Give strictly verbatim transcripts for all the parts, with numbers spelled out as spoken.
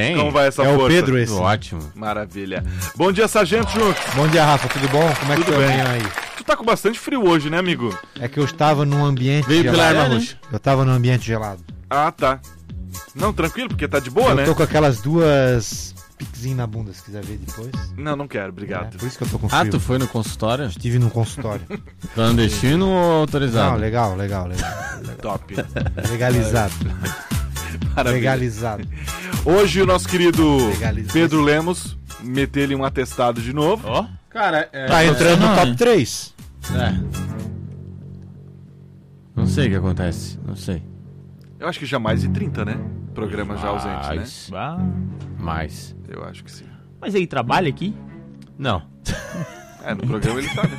bem? Como vai essa É força? o Pedro esse. Ótimo. Maravilha. Bom dia, Sargento Junks. Bom dia, Rafa, tudo bom? Como é que Tudo foi bem. amanhã aí? Tu tá com bastante frio hoje, né, amigo? É que eu estava num ambiente Veio pela gelado. arma roxa. Eu estava num ambiente gelado. Ah, tá. Não, tranquilo, porque tá de boa, eu né? tô com aquelas duas piquezinhos na bunda, se quiser ver depois. Não, não quero, É, obrigado. por isso que eu tô com frio. Ah, tu foi no consultório? Estive num consultório. Clandestino ou autorizado? Não, legal, legal, legal. Top. Legalizado. Maravilha. Legalizado. Hoje o nosso querido Legalizado. Pedro Lemos meteu-lhe um atestado de novo. Ó, Cara, é... Tá entrando no não, top né? três. É. Não sei o que acontece, não sei. Eu acho que já mais de trinta, né? Programa já ausente, né? Mais. bah. Mais. Eu acho que sim. Mas ele trabalha aqui? Não. É, no programa ele tá, né?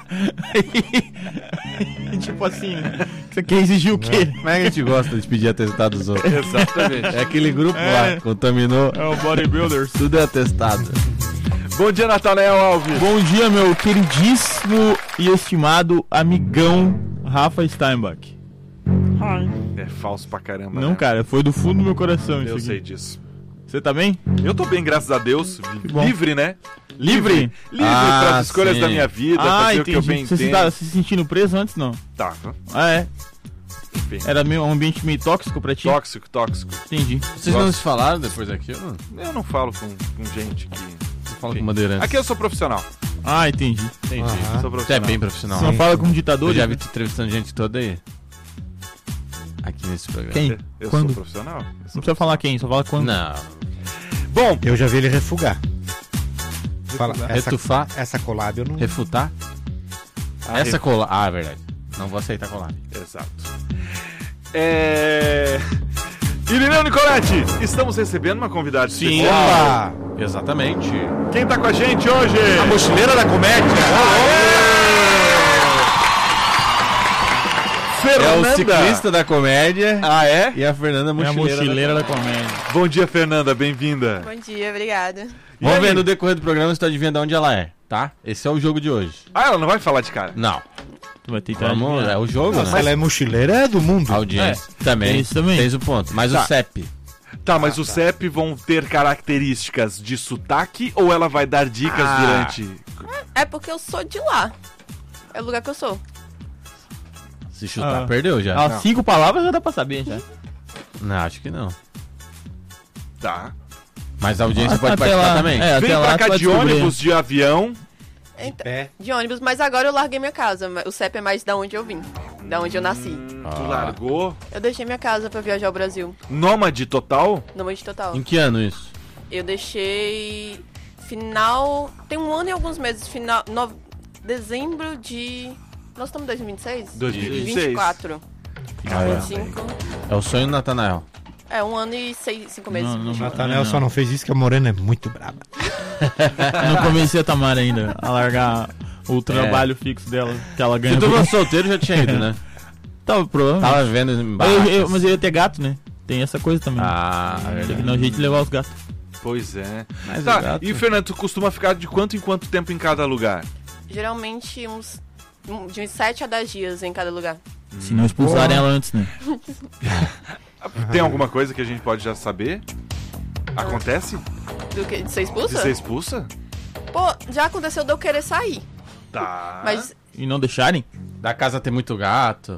Tipo assim, né? Você quer exigir o quê? Como é que a gente gosta de pedir atestado dos outros? Exatamente. É aquele grupo É. lá, contaminou. É o bodybuilders. Tudo é atestado. Bom dia, Natanael Alves. Bom dia, meu queridíssimo e estimado amigão Rafa Steinbach. É falso pra caramba, Não, né? cara, foi do fundo do meu coração isso Eu aqui. sei disso. Você tá bem? Eu tô bem, graças a Deus. bom. Livre, né? Livre? Livre Ah, pras escolhas sim. da minha vida, Ah, fazer o que eu entendi. bem Você se, entendo. tá se sentindo preso antes, não? Tava. Ah, é? Enfim. Era meio, um ambiente meio tóxico pra ti? Tóxico, tóxico. Entendi. Vocês não se falaram depois daquilo? Eu não falo com, com gente que... Fala Enfim. com bandeirantes. Aqui eu sou profissional. Ah, entendi. Entendi. Aham. Sou Você é profissional. bem profissional. Você não Sim, fala sim. com um ditador? Eu já vi tu entrevistando gente toda aí. Aqui nesse programa. Quem? Eu Quando? sou profissional. Eu Não sou precisa falar quem, só fala quando. Não. Bom, Eu já vi ele refugar. Fala, essa, Retufar, essa collab eu não... refutar. a Essa re- cola. Ah, é verdade. Não vou aceitar colar. Exato. É... Irineu Nicoletti, estamos recebendo uma convidada Sim. especial. Opa! Exatamente. Quem tá com a gente hoje? A mochileira da comédia! É Fernanda. o ciclista da comédia Ah, é? e a Fernanda É a mochileira. mochileira da comédia. Bom dia, Fernanda, bem-vinda. Bom dia, obrigada. E Vamos aí? ver no decorrer do programa se tu adivinha de onde ela é, tá? Esse é o jogo de hoje. Ah, ela não vai falar de cara. Não. Tu vai tentar Vamos, adivinhar. é o jogo, Nossa, né? ela é mochileira é do mundo. Audiência. Também. Isso também. Tens o ponto. Mas Tá. o C E P. Tá, mas os C E P vão ter características de sotaque ou ela vai dar dicas Ah. durante... É porque eu sou de lá. É o lugar que eu sou. Se chutar, Ah. perdeu já. Ah, Não. cinco palavras já dá pra saber, já. Não, acho que não. Tá. Mas a audiência Ah, pode até participar lá. também. É, Vem até lá pra tu cá vai de descobrir. ônibus, de avião. Então, Pé. de ônibus, mas agora eu larguei minha casa. O C E P é mais da onde eu vim. Da onde eu nasci. Ah. Tu largou. Eu deixei minha casa pra viajar ao Brasil. Nômade total? Nômade total. Em que ano isso? Eu deixei final... Tem um ano e alguns meses. Final... No... Dezembro de... Nós estamos em dois mil e vinte e seis? dois mil e vinte e seis. vinte e quatro. Caramba. vinte e cinco. É o sonho do Natanael. É, um ano e seis, cinco meses. Não, não, O não. Natanel só não fez isso que a Morena é muito braba. Eu não convenci a Tamara ainda a largar o trabalho fixo dela, que ela ganha. Se tu por- fosse solteiro, já tinha ido, né? Tava provavelmente. Tava vendo em Mas eu, eu- barracas. mas eu ia ter gato, né? Tem essa coisa também. Ah, Tem que verdade. dar um jeito de levar os gatos. Pois é. Mas Tá, o gato- e Fernando, tu costuma ficar de quanto em quanto tempo em cada lugar? Geralmente uns... um- De uns sete a dez dias em cada lugar. Se não expulsarem ela antes, né? Tem alguma coisa que a gente pode já saber? Acontece? Do que? De ser De expulsa? ser expulsa? Pô, já aconteceu de eu querer sair. Tá. Mas, E não deixarem? Da casa tem muito gato.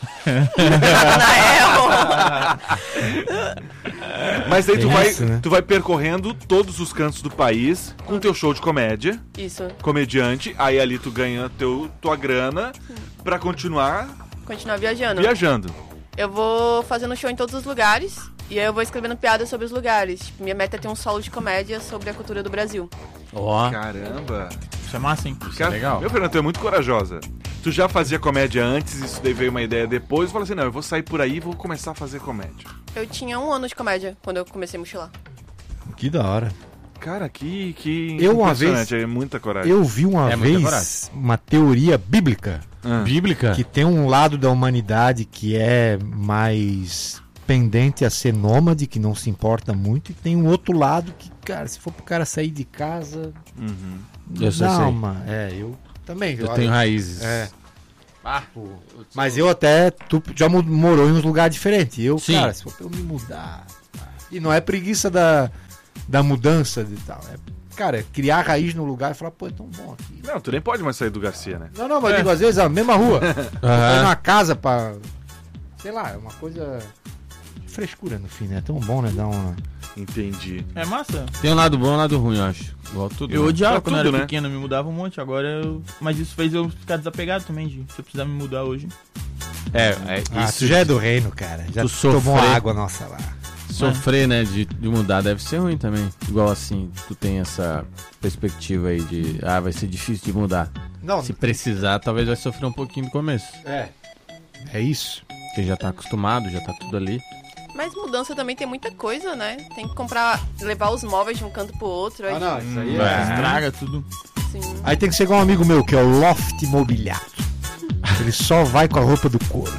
Natanael... Mas daí tu Tem vai, isso, né? tu vai percorrendo todos os cantos do país com teu show de comédia, Isso. comediante, aí ali tu ganha teu, tua grana pra continuar Continuar viajando. viajando. Eu vou fazendo show em todos os lugares. E aí eu vou escrevendo piadas sobre os lugares. Tipo, minha meta é ter um solo de comédia sobre a cultura do Brasil. Ó. Caramba. Isso é massa, hein? Cara, legal. Meu, Fernando, tu é muito corajosa. Tu já fazia comédia antes, isso daí veio uma ideia depois, e falou assim, não, eu vou sair por aí e vou começar a fazer comédia. Eu tinha um ano de comédia quando eu comecei a mochilar. Que da hora. Cara, que, que Eu, uma impressionante, é muita coragem. Eu vi uma É muita vez coragem. uma teoria bíblica Ah. Bíblica? que tem um lado da humanidade que é mais pendente a ser nômade, que não se importa muito, e tem um outro lado que, cara, se for pro cara sair de casa, Uhum. Eu sei, dá sei. uma... É, eu também. Eu olha, tenho raízes. É. Ah, Mas eu até, tu já mo- morou em uns lugares diferentes. Eu, Sim. cara, se for pra eu me mudar... E não é preguiça da, da mudança e tal. É, cara, criar raiz no lugar e falar, pô, é tão bom aqui. Não, tu nem pode mais sair do Garcia, né? Não, não, mas digo, às vezes a mesma rua. Uhum. Uma casa pra. Sei lá, é uma coisa. De frescura no fim, né? É tão bom, né? Dar uma. Entendi. É massa. Tem um lado bom e um lado ruim, eu acho. Igual tudo. Eu né? odiava Pra quando tudo, eu era né? pequeno, me mudava um monte. Agora eu. Mas isso fez eu ficar desapegado também, de se eu precisar me mudar hoje. É, é Ah, isso tu já é do reino, cara. Já tu tomou sofrer. água nossa lá. Sofrer, né, de, de mudar deve ser ruim também. Igual assim, tu tem essa perspectiva aí de, ah, vai ser difícil de mudar. Não, Se precisar, talvez vai sofrer um pouquinho no começo. é. É isso. Porque já tá acostumado, já tá tudo ali. Mas mudança também tem muita coisa, né? Tem que comprar, levar os móveis de um canto pro outro. Aí, Ah, não, isso aí É. Estraga tudo. assim, Aí tem que ser igual um amigo meu, que é o Loft Imobiliário. Ele só vai com a roupa do couro.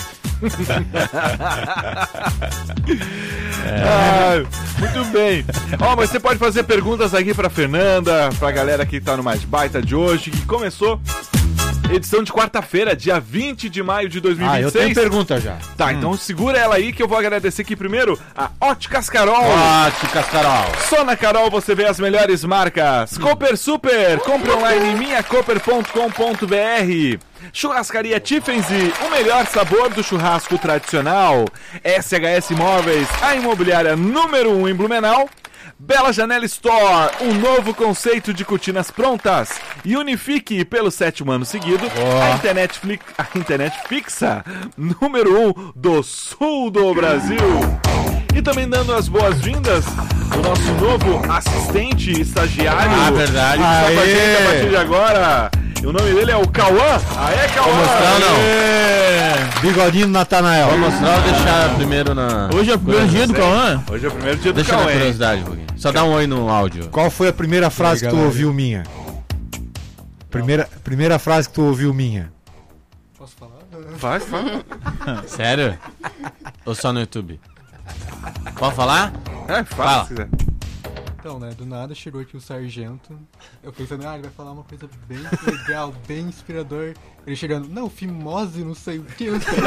Ah, muito bem. Ó, mas você pode fazer perguntas aqui pra Fernanda, pra galera que tá no Mais Baita de hoje, que começou edição de quarta-feira, dia vinte de maio de dois mil e Ah, vinte e eu seis. tenho pergunta já. Tá, então segura ela aí que eu vou agradecer aqui primeiro a Óticas Carol. Óticas Carol. Só na Carol você vê as melhores marcas. Cooper Super, compre online em minha cooper ponto com ponto b r. Churrascaria Tiffenzy, o melhor sabor do churrasco tradicional. S H S Imóveis, a imobiliária número um em Blumenau. Bela Janela Store, um novo conceito de cortinas prontas. E Unifique, pelo sétimo ano seguido, a internet, fli- a internet fixa número um do sul do Brasil. E também dando as boas-vindas do nosso novo assistente estagiário. Ah, verdade. Que está com a Aê! gente a partir de agora. E o nome dele é o Cauã. Aê, Cauã! mostrar ou não? Aê! Bigodinho Natanael. Vou mostrar ou deixar primeiro na... Hoje é o primeiro dia do Cauã. Hoje é o primeiro dia do Deixa na Cauã, hein? curiosidade um pouquinho. Só dá um oi no áudio. Qual foi a primeira frase E aí, que tu galera? ouviu minha? Primeira, primeira frase que tu ouviu minha. Posso falar? Faz, faz. Sério? Ou só no YouTube? Pode falar? É, Fala. fala se quiser. Então, né, do nada chegou aqui o sargento. Eu pensando, ah, ele vai falar uma coisa bem legal, bem inspirador. Ele chegando, não, fimose, não sei o que. Eu sei.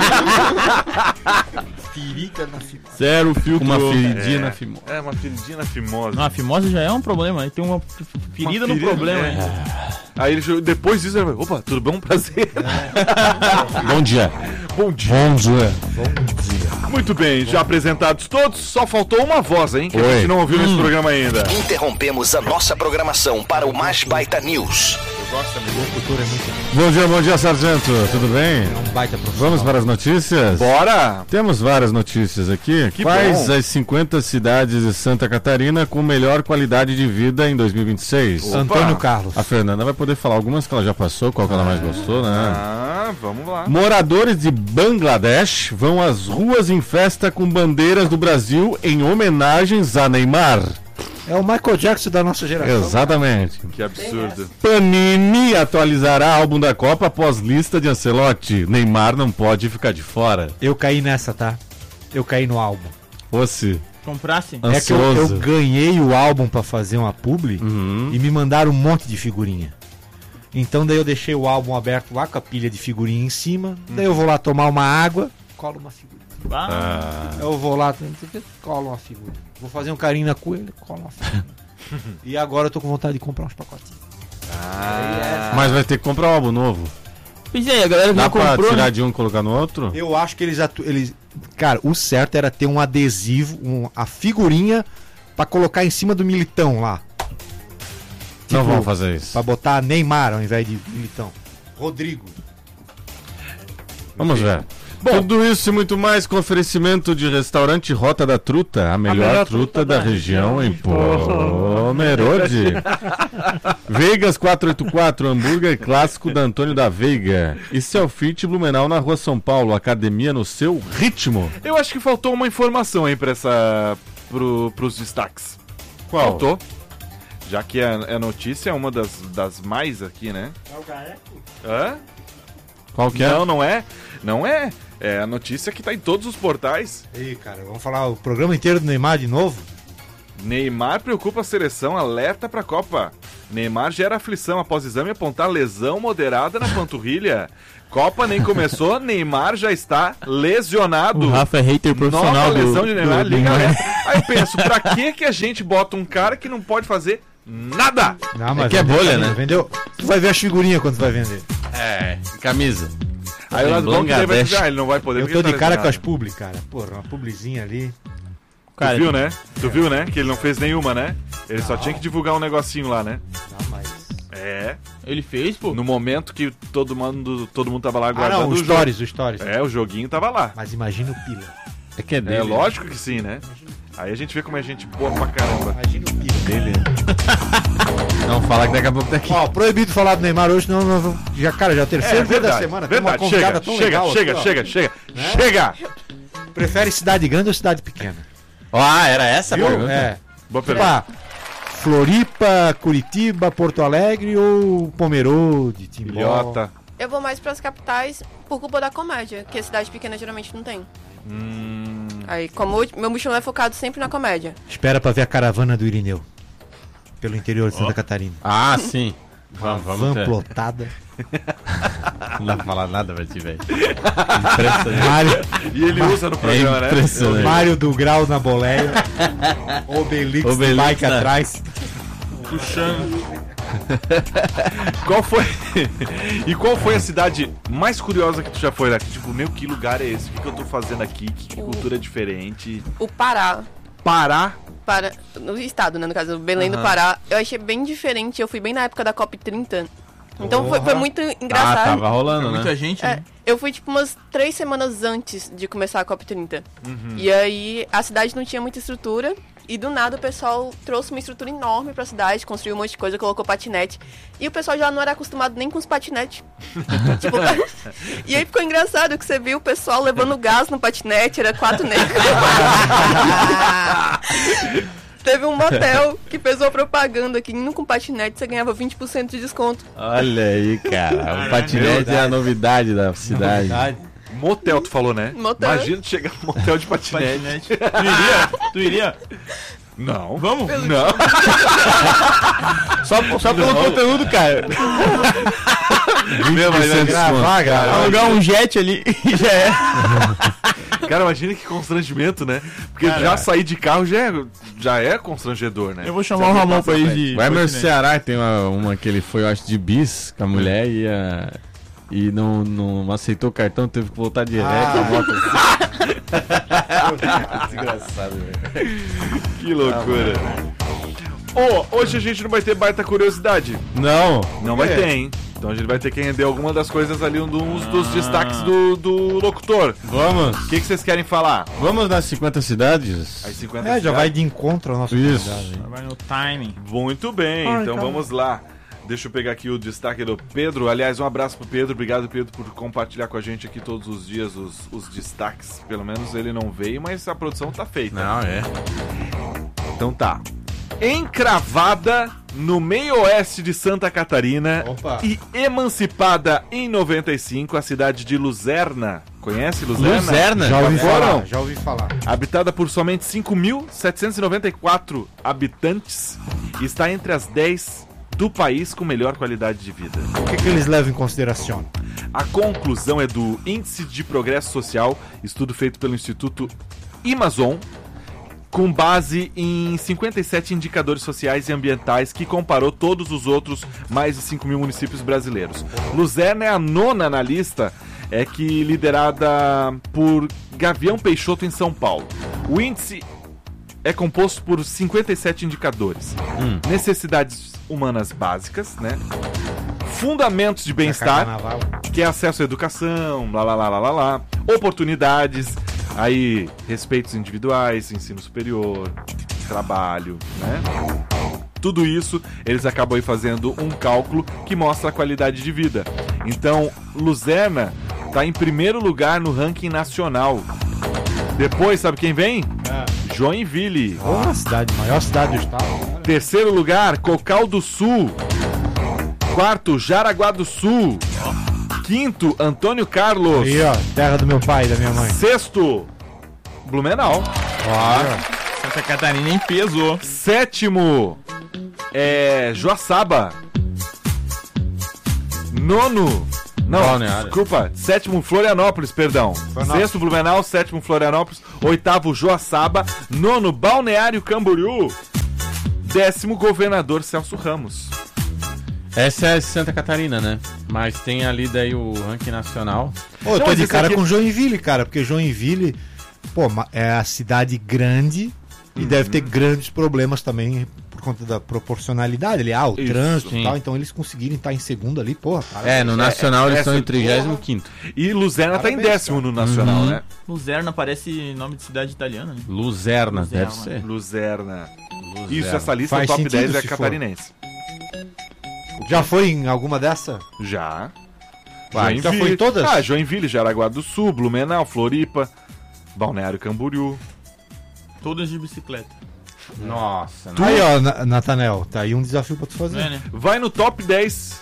Perica na Zero filtro. Uma feridinha É. na fimo. É, uma feridinha fimosa. Não, a fimose já é um problema. Aí tem uma ferida no ferida, problema. é. hein? Aí ele chegou- depois disso, ele falou, opa, tudo bom? Prazer. Bom dia. Bom dia. Bom dia. Muito bem, já apresentados todos, só faltou uma voz, hein? Que a Oi. gente não ouviu nesse programa ainda. Interrompemos a nossa programação para o Mais Baita News. Eu gosto também. Cultura é muito Bom dia, bom dia, sargento. Tudo bem? é um baita profissional. Vamos para as notícias? Bora! Temos várias notícias aqui. Que Quais bom. as cinquenta cidades de Santa Catarina com melhor qualidade de vida em dois mil e vinte e seis? Opa. Antônio Carlos. A Fernanda vai poder falar algumas que ela já passou, qual que ela mais gostou, né? Ah, vamos lá. Moradores de Bangladesh vão às ruas em festa com bandeiras do Brasil em homenagens a Neymar. É o Michael Jackson da nossa geração. Exatamente. Que absurdo. Panini atualizará álbum da Copa após lista de Ancelotti. Neymar não pode ficar de fora. Eu caí nessa, tá? Eu caí no álbum. Você, Comprasse? É que eu, eu ansioso. ganhei o álbum pra fazer uma publi Uhum. e me mandaram um monte de figurinha. Então daí eu deixei o álbum aberto lá com a pilha de figurinha em cima. Daí eu vou lá tomar uma água, colo uma figurinha. Ah, Eu vou lá, colo uma figurinha. Vou fazer um carinho na coelha, colo uma figurinha. E agora eu tô com vontade de comprar uns pacotinhos. Mas vai ter que comprar um álbum novo. pensei, a galera que Dá não pra comprou. tirar de um e colocar no outro? Eu acho que eles, atu... eles. Cara, o certo era ter um adesivo, um... a figurinha pra colocar em cima do militão lá. Não Tipo, vão fazer isso. Pra botar Neymar ao invés de militão. Rodrigo. Vamos ver. Tudo isso e muito mais com oferecimento de restaurante Rota da Truta, a melhor, melhor truta, truta da, da região em Pomerode. Vegas quatrocentos e oitenta e quatro, hambúrguer clássico da Antônio da Veiga. E Selfit Blumenau na Rua São Paulo, academia no seu ritmo. Eu acho que faltou uma informação aí pra essa. Pro, pros destaques. Qual? Faltou. Já que a, a notícia é uma das, das mais aqui, né? Hã? Qual que é? Não, não é. Não é. É a notícia que tá em todos os portais. Ei, cara, vamos falar o programa inteiro do Neymar de novo? Neymar preocupa a seleção, alerta pra Copa. Neymar gera aflição após exame apontar lesão moderada na panturrilha. Copa nem começou, Neymar já está lesionado. O Rafa é hater profissional Nova do, lesão de Neymar, do, liga do essa. Aí eu penso, pra que que a gente bota um cara que não pode fazer nada? Não, mas É que é vendeu bolha, camisa, né? Vendeu. Tu vai ver as figurinhas quando tu vai vender. É, camisa. Aí o lado bom que ele vai Bangladesh. dizer, ah, ele não vai poder Eu porque tô de tá cara com as lesionado. publi, cara. Porra, uma publizinha ali. Cara, Tu viu, né? Tu viu, né? Que ele não fez nenhuma, né? Ele só tinha que divulgar um negocinho lá, né? Não, mas... É. ele fez, pô. No momento que todo mundo, todo mundo tava lá Ah, aguardando não, o os jogo. stories, os stories. É, o joguinho tava lá. Mas imagina o Pila. É que é dele. É lógico que sim, né? Aí a gente vê como é gente boa pra caramba. Imagina o Pila. Dele. Não, fala que daqui a pouco tá aqui. Ó, proibido falar do Neymar hoje, senão nós vamos... Já, cara, já é o terceiro dia da semana. Tem uma verdade. convidada Chega, tão chega, legal chega, aqui, ó. chega, chega, Né? chega. Prefere cidade grande ou cidade pequena? Ah, era essa a Viu? pergunta? É. Boa pergunta. Tipo, Floripa, Curitiba, Porto Alegre ou Pomerode, Timbó? Ilhota. Eu vou mais pras capitais por culpa da comédia, que a cidade pequena geralmente não tem. Hum, Aí, como o meu mochilão é focado sempre na comédia. Espera pra ver a caravana do Irineu. Pelo interior de Santa Catarina. Ah, sim. Vamos, vamos Van ter. plotada. Não dá pra falar nada pra ti, velho. Impressionante. Mário, e ele usa no programa, né? impressionante. Mário do Grau na boleia. Obelix, Obelix de bike na- atrás. Puxando. Qual foi? E qual foi a cidade mais curiosa que tu já foi lá? Tipo, meu, que lugar é esse? O que, que eu tô fazendo aqui? Que, que cultura diferente? O Pará, Pará? para, no estado, né, no caso, Belém do Aham. Pará, eu achei bem diferente. Eu fui bem na época da COP trinta. Então foi, foi muito Ah, engraçado. tava rolando, Muita né? gente, É, né? eu fui tipo umas três semanas antes de começar a COP trinta. Uhum. E aí a cidade não tinha muita estrutura. E do nada o pessoal trouxe uma estrutura enorme pra cidade, construiu um monte de coisa, colocou patinete. E o pessoal já não era acostumado nem com os patinetes. Tipo, e aí ficou engraçado que você viu o pessoal levando gás no patinete, era quatro negros. Teve um motel que fez uma propaganda que indo com patinete você ganhava vinte por cento de desconto. Olha aí, cara. O patinete é a novidade da cidade. Motel, tu falou, né? Motel. Imagina tu chegar no motel de patinete. Patinete. Tu iria? Tu iria? Não. Vamos? Não. Só, só pelo conteúdo, cara. Meu, mas é Gravar, cara. Alugar um jet ali e já é. Cara, imagina que constrangimento, né? Porque já sair de carro já é, já é constrangedor, né? Eu vou chamar o Ramon pra ir de. O Emerson patinete. Ceará tem uma, uma que ele foi, eu acho, de bis com a mulher e, a, e não, não aceitou o cartão, teve que voltar direto. Ah. A moto assim. Desgraçado, velho. Que loucura. Ô, hoje a gente não vai ter baita curiosidade. Não, Não vai ter, hein? Então a gente vai ter que render alguma das coisas ali, um dos, dos destaques do, do locutor. vamos. O que, que vocês querem falar? Vamos nas cinquenta cidades? As cinquenta É, já vai cidades? de encontro ao nosso Isso. convidado, hein? Vai no timing. Muito bem, Ai, então calma. vamos lá. Deixa eu pegar aqui o destaque do Pedro. Aliás, um abraço pro Pedro. Obrigado, Pedro, por compartilhar com a gente aqui todos os dias os, os destaques. Pelo menos ele não veio, mas a produção tá feita. Não, é. Então tá. Encravada no meio-oeste de Santa Catarina Opa. e emancipada em noventa e cinco, a cidade de Luzerna. Conhece Luzerna? Luzerna? Já ouvi Já foram? falar, já ouvi falar. Habitada por somente cinco mil setecentos e noventa e quatro habitantes, está entre as dez do país com melhor qualidade de vida. O que, que eles levam em consideração? A conclusão é do Índice de Progresso Social, estudo feito pelo Instituto Amazon, com base em cinquenta e sete indicadores sociais e ambientais que comparou todos os outros mais de cinco mil municípios brasileiros. Luzerna é a nona na lista, é que liderada por Gavião Peixoto em São Paulo. O índice é composto por cinquenta e sete indicadores. Hum. Necessidades humanas básicas, né? Fundamentos de bem-estar, Carnaval. que é acesso à educação, lá, lá, lá, lá, lá, lá. Oportunidades, aí respeitos individuais, ensino superior, trabalho, né? Tudo isso, eles acabam aí fazendo um cálculo que mostra a qualidade de vida. Então, Luzerna está em primeiro lugar no ranking nacional. Depois, sabe quem vem? Joinville. Ó, a cidade, maior cidade do estado. Terceiro lugar, Cocal do Sul. Quarto, Jaraguá do Sul. Quinto, Antônio Carlos. Aí, ó, terra do meu pai e da minha mãe. Sexto, Blumenau. Ó, Santa Catarina em peso. Sétimo, É. Joaçaba. Nono. Não, Balneário. desculpa. Sétimo, Florianópolis, perdão. Florianópolis. Sexto, Blumenau. Sétimo, Florianópolis. Oitavo, Joaçaba. Nono, Balneário Camboriú. Décimo, Governador Celso Ramos. Essa é Santa Catarina, né? Mas tem ali daí o ranking nacional. Pô, eu Não, tô mas de esse cara aqui- com Joinville, cara, porque Joinville, pô, ma- é a cidade grande e deve ter grandes problemas também por conta da proporcionalidade. Ali, ah, o Isso, trânsito sim. e tal, então eles conseguirem estar em segundo ali, porra. Cara, É, no nacional eles é, estão em essa- trigésimo quinto. E Luzerna tá em Parabéns, décimo no Nacional, Uhum. né? Luzerna parece nome de cidade italiana, né? Luzerna, Luzerna. deve ser. Luzerna. Luzerna. Isso, essa lista, Faz o top sentido dez é se for. catarinense. Já foi em alguma dessa? Já. Vai, já foi em todas? Ah, Joinville, Jaraguá do Sul, Blumenau, Floripa, Balneário Camboriú. Todas de bicicleta. Nossa, não. Aí, ó, Na- Natanel, tá aí um desafio pra tu fazer. Não é, né? Vai no top dez.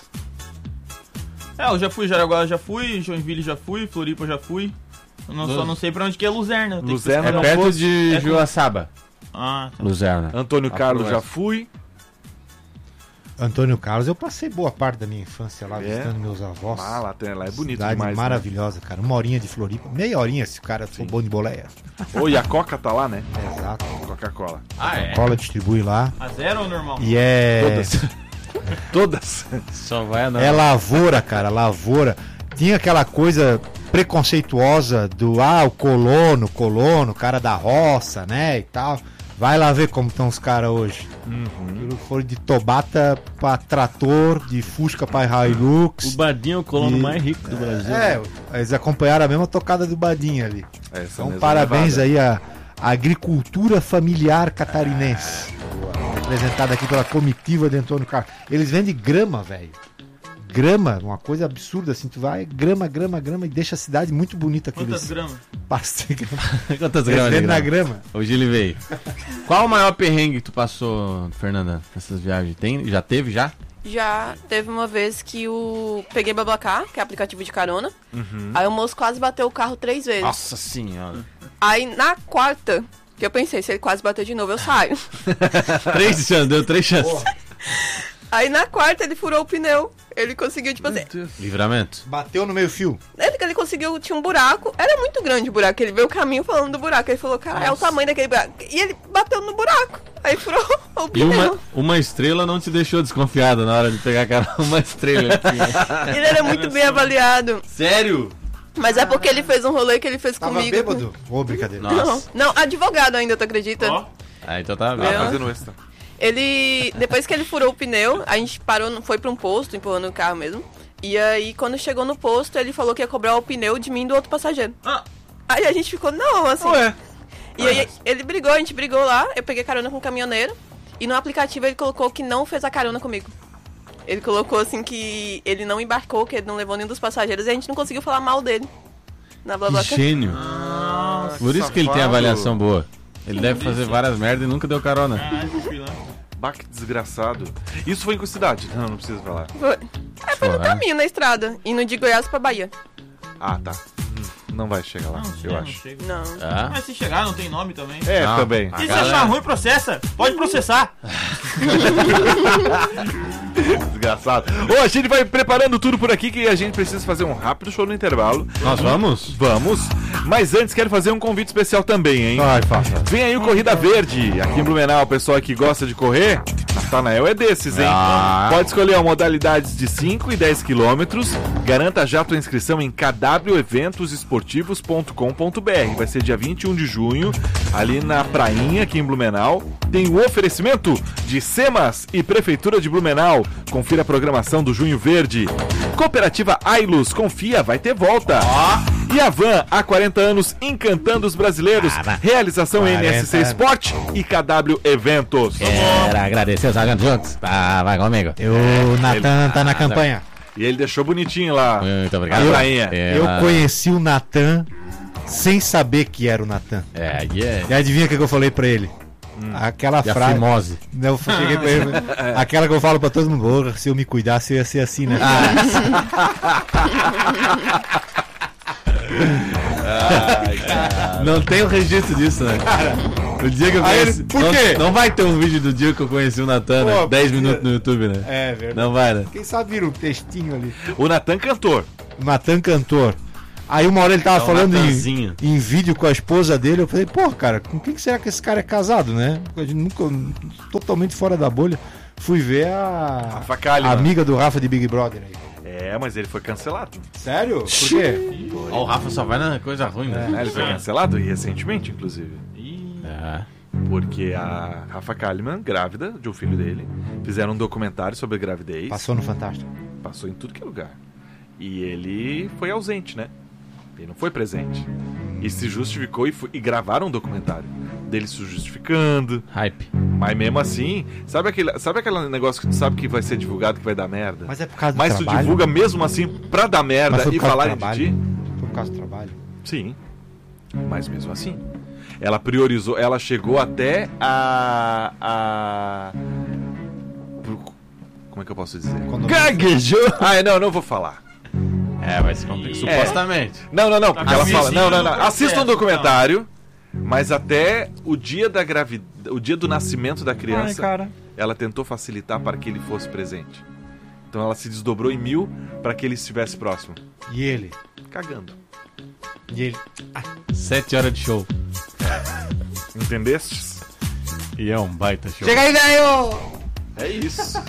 É, eu já fui, Jaraguá já fui, Joinville já fui, Floripa já fui. Eu não, só não sei pra onde que é Luzerna. Tem que Luzerna pesquisar não um Perto pouco. de É com- Joaçaba. Ah, tá. Luzerna. Antônio Ah, Carlos pro já oeste. fui. Antônio Carlos, eu passei boa parte da minha infância lá, É? visitando meus avós. Ah, lá, tem, lá é bonito Cidade demais. maravilhosa, cara. Uma horinha de Floripa. Meia horinha se o cara for bom de boleia. Né? Oh, e a Coca tá lá, né? Exato. Coca-Cola. Ah, é? Cola distribui lá. A zero ou normal? E é. Todas. Todas. Só vai andar. É lavoura, cara, lavoura. Tinha aquela coisa preconceituosa do ah, o colono, colono, cara da roça, né? E tal. Vai lá ver como estão os caras hoje. Aquilo Foram de Tobata pra trator, de Fusca pra O Hilux. Badinho é o colono E- mais rico do Brasil. É, eles acompanharam a mesma tocada do Badinho ali. Essa Então, mesma parabéns levada. aí à à agricultura familiar catarinense. Representada aqui pela comitiva de Antônio Carlos. Eles vendem grama, velho. Grama, uma coisa absurda assim. Tu vai, grama, grama, grama e deixa a cidade muito bonita. Quantas Aqueles gramas? pastos de grama. Quantas Eles gramas de vendem na grama? grama. Hoje ele veio. Qual o maior perrengue que tu passou, Fernanda, nessas viagens? Tem? Já teve, já? Já teve uma vez que o peguei BlaBlaCar, que é aplicativo de carona. Aí o moço quase bateu o carro três vezes. Nossa senhora. Aí na quarta, que eu pensei, se ele quase bater de novo, eu saio. Três chances, deu três chances. Aí na quarta ele furou o pneu. Ele conseguiu, tipo assim. Livramento. Bateu no meio fio. Ele, ele conseguiu, tinha um buraco. Era muito grande o buraco. Ele veio o caminho falando do buraco. Ele falou, cara, é o tamanho daquele buraco. E ele bateu no buraco. Aí furou o E pneu. uma, uma estrela não te deixou desconfiada na hora de pegar cara uma estrela. aqui. Ele era muito bem avaliado. Sério? Mas é porque ele fez um rolê que ele fez Tava comigo. bêbado? Ô, brincadeira. Não, Nossa. não, advogado ainda, tu acredita? Ó, Ah, então tá Ah, bem. fazendo extra. Ele, depois que ele furou o pneu, a gente parou, foi pra um posto, empurrando o carro mesmo. E aí, quando chegou no posto, ele falou que ia cobrar o pneu de mim e do outro passageiro. Ah. Aí a gente ficou, não, assim. Ué. E aí, ele brigou, a gente brigou lá, eu peguei carona com o caminhoneiro. E no aplicativo ele colocou que não fez a carona comigo. Ele colocou assim que ele não embarcou, que ele não levou nenhum dos passageiros. E a gente não conseguiu falar mal dele. Na Que BlaBlaCar. gênio. Nossa. Por isso que ele tem safado. avaliação boa. Ele deve fazer várias merdas e nunca deu carona. Ah, que fui lá. Bah, que desgraçado. Isso foi em que cidade? Não, não precisa falar. Foi, é, foi no Porra. caminho, na estrada. Indo de Goiás pra Bahia. Ah, tá. Hum, Não vai chegar lá, Não, eu chega, não acho. chega. Não. Ah, Mas se chegar, não tem nome também. É, Não. também. Ah. E se galera- achar ruim, processa. Pode processar. Desgraçado. Ô, a gente vai preparando tudo por aqui que a gente precisa fazer um rápido show no intervalo. nós vamos? Vamos. Mas antes quero fazer um convite especial também, hein? Vai, faça. Vem aí o Corrida Verde. Aqui em Blumenau, o pessoal que gosta de correr, Natanael é desses, hein? Ah. Pode escolher ó, modalidades de cinco e dez quilômetros. Garanta já tua inscrição em k w eventos esportivos ponto com ponto b r. Vai ser dia vinte e um de junho, ali na Prainha, aqui em Blumenau. Tem o oferecimento de SEMAS e Prefeitura de Blumenau. Confira a programação do Junho Verde. Cooperativa Ailus, confia, vai ter volta. E a Van, há quarenta anos, encantando os brasileiros. Realização N S C quarenta Sport e K W Eventos. Quero agradecer os agentes juntos. Ah, vai comigo. Eu, o Natan tá na campanha. E ele deixou bonitinho lá. Muito obrigado. A prainha. É, Eu lá- conheci o Natan sem saber que era o Natan. É, yeah. E adivinha o que que eu falei pra ele? Aquela E a frase. fimose. Eu cheguei pra ele. Aquela que eu falo pra todo mundo, "Porra, se eu me cuidasse, eu ia ser assim, né? Ai, cara. Não tem o registro disso, né? O dia que eu Aí conheci... ele- por não, quê? não vai ter um vídeo do dia que eu conheci o Natan, né? Pô, dez porque- minutos no YouTube, né? É verdade. Não vai, né? Quem sabe vira um textinho ali. O Natan cantor. Natan Cantor. Aí uma hora ele tava É um falando em, Natanzinho. em vídeo com a esposa dele. Eu falei, pô, cara, com quem que será que esse cara é casado, né? A gente nunca. Totalmente fora da bolha. Fui ver a. Rafa Kalimann. a amiga do Rafa de Big Brother aí. É, mas ele foi cancelado. Sério? Por quê? Ó, o Rafa só vai na coisa ruim, né? É, ele foi cancelado e recentemente, inclusive. É. Porque a Rafa Kalimann, grávida de um filho dele, fizeram um documentário sobre a gravidez. Passou no Fantástico. Passou em tudo que é lugar. E ele foi ausente, né? Ele não foi presente. E se justificou e, foi- e gravaram um documentário dele se justificando. Hype. Mas mesmo assim, sabe aquele, sabe aquele negócio que tu sabe que vai ser divulgado, que vai dar merda? Mas é por causa do Mas tu trabalho? divulga mesmo assim pra dar Mas merda foi por e causa do falarem de trabalho? ti? Foi por causa do trabalho. Sim. Mas mesmo assim. Ela priorizou, ela chegou até a. a... Como é que eu posso dizer? Quando- Gaguejou! Ah, não, não vou falar. É, vai se complicar. Supostamente. Não, não, não, porque ela Assiste fala. Não, não, não. o Assista um processo, documentário, mas até o dia da gravidez, o dia do nascimento da criança, Ai, cara. ela tentou facilitar para que ele fosse presente. Então ela se desdobrou em mil para que ele estivesse próximo. E ele? Cagando. E ele? Sete horas de show. Entendestes? E é um baita show. Chega aí, velho! É isso.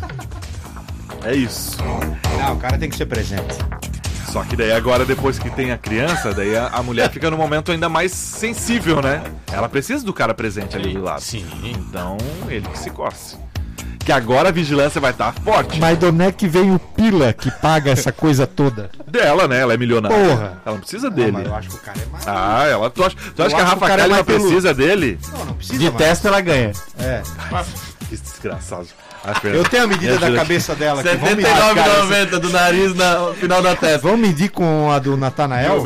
É isso. Não, o cara tem que ser presente. Só que daí agora, depois que tem a criança, daí a, a mulher fica num momento ainda mais sensível, né? Ela precisa do cara presente ali do lado. Sim. Então, ele que se coce. Que agora a vigilância vai estar forte. Mas de onde é que vem o Pila que paga essa coisa toda? Dela, né? Ela é milionária. Porra. Ela não precisa Não, dele. mas eu acho que o cara é mais. Ah, ela. Tu acha, tu acha Eu que a acho que Rafa o cara é Kalimann mais pelo- precisa dele? Não, não precisa De mais. testa ela ganha. É. Que desgraçado. Eu tenho a medida da cabeça dela aqui. Vamos medir, setenta e nove cara, e noventa do nariz no final da testa. Vamos medir com a do Natanael?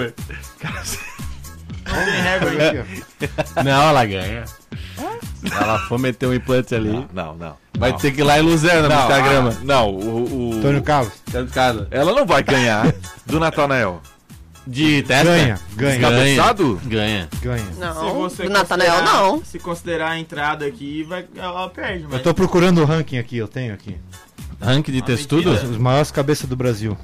Tem recorde. Aqui, ó. Não, ela ganha. Se ela for meter um implante ali, Não, não. vai não. ter que ir lá em Luzerna Não, buscar ah, grama. Não, o. o- Antônio Carlos. Dentro de casa. Ela não vai ganhar do Natanael. De testa? Ganha, ganha. Ganha. Cabeçado? Ganha. Ganha. Se Não, você do Natanael considerar- não. Se considerar a entrada aqui, vai, ela perde. Mas Eu tô procurando o ranking aqui, eu tenho aqui. Ranking de testudo? medida. Os maiores cabeças do Brasil.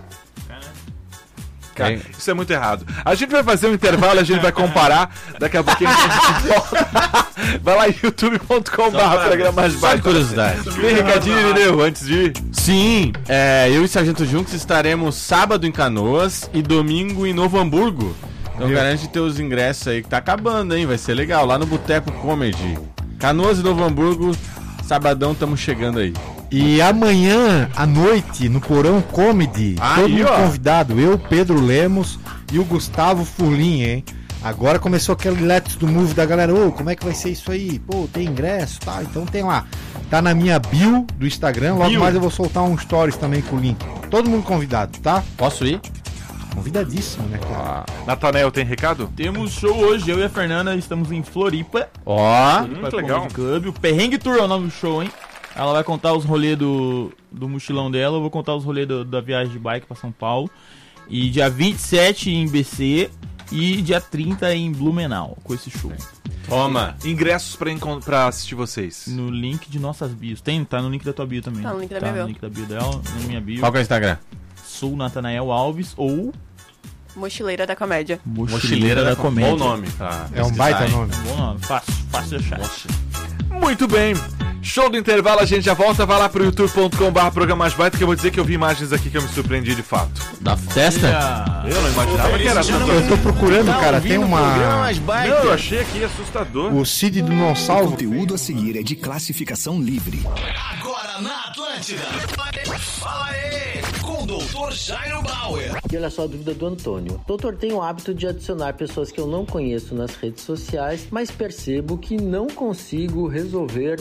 Cara, É. isso é muito errado. A gente vai fazer um intervalo, a gente vai comparar. Daqui a pouquinho a gente volta. Vai lá em youtube ponto com barra programa mais Só de baixo. curiosidade. Tem recadinho, Irineu, antes de ir. Sim, é, eu e Sargento Junks estaremos sábado em Canoas e domingo em Novo Hamburgo. Então Viu? garante ter os ingressos aí que tá acabando, hein? Vai ser legal, lá no Boteco Comedy. Canoas e Novo Hamburgo, sabadão estamos chegando aí. E amanhã à noite, no Porão Comedy, Aí, todo mundo ó. convidado. Eu, Pedro Lemos e o Gustavo Furlim, hein? Agora começou aquele Let's do Move da galera. Ô, como é que vai ser isso aí? Pô, tem ingresso, tá? Então tem lá. Tá na minha bio do Instagram. Logo Bio. mais eu vou soltar um stories também com o link. Todo mundo convidado, tá? Posso ir? Convidadíssimo, né, cara? Natanael, tem recado? temos show hoje, eu e a Fernanda estamos em Floripa. Ó, Hum, Floripa que legal. Comedy Club. O Perrengue Tour é o nome do show, hein? Ela vai contar os rolês do, do mochilão dela, eu vou contar os rolês do- da viagem de bike pra São Paulo. E dia vinte e sete em B C e dia trinta em Blumenau, com esse show. toma. Ingressos pra, encon- pra assistir vocês. No link de nossas bios. Tem? Tá no link da tua bio também. Tá no link da tá minha bio. no link da bio dela, na minha bio. Qual que é o Instagram? Sou Natanael Alves ou Mochileira da Comédia. Mochileira da Comédia. Bom nome. Tá. É um baita nome. Bom nome, fácil, fácil de achar. Muito bem. Show do intervalo, a gente já volta. Vai lá pro youtube ponto com barra programa mais baita, que eu vou dizer que eu vi imagens aqui que eu me surpreendi de fato. Da testa? Eu não imaginava que era tanto. Eu tô procurando, cara. Tem uma. Não, eu achei aqui assustador. O Cid do Não O Salvo. conteúdo a seguir é de classificação livre. Agora na Atlântida. Fala aí, com o doutor Jairo Bauer. E olha só a dúvida do Antônio. Doutor, tenho o hábito de adicionar pessoas que eu não conheço nas redes sociais, mas percebo que não consigo resolver meu isolamento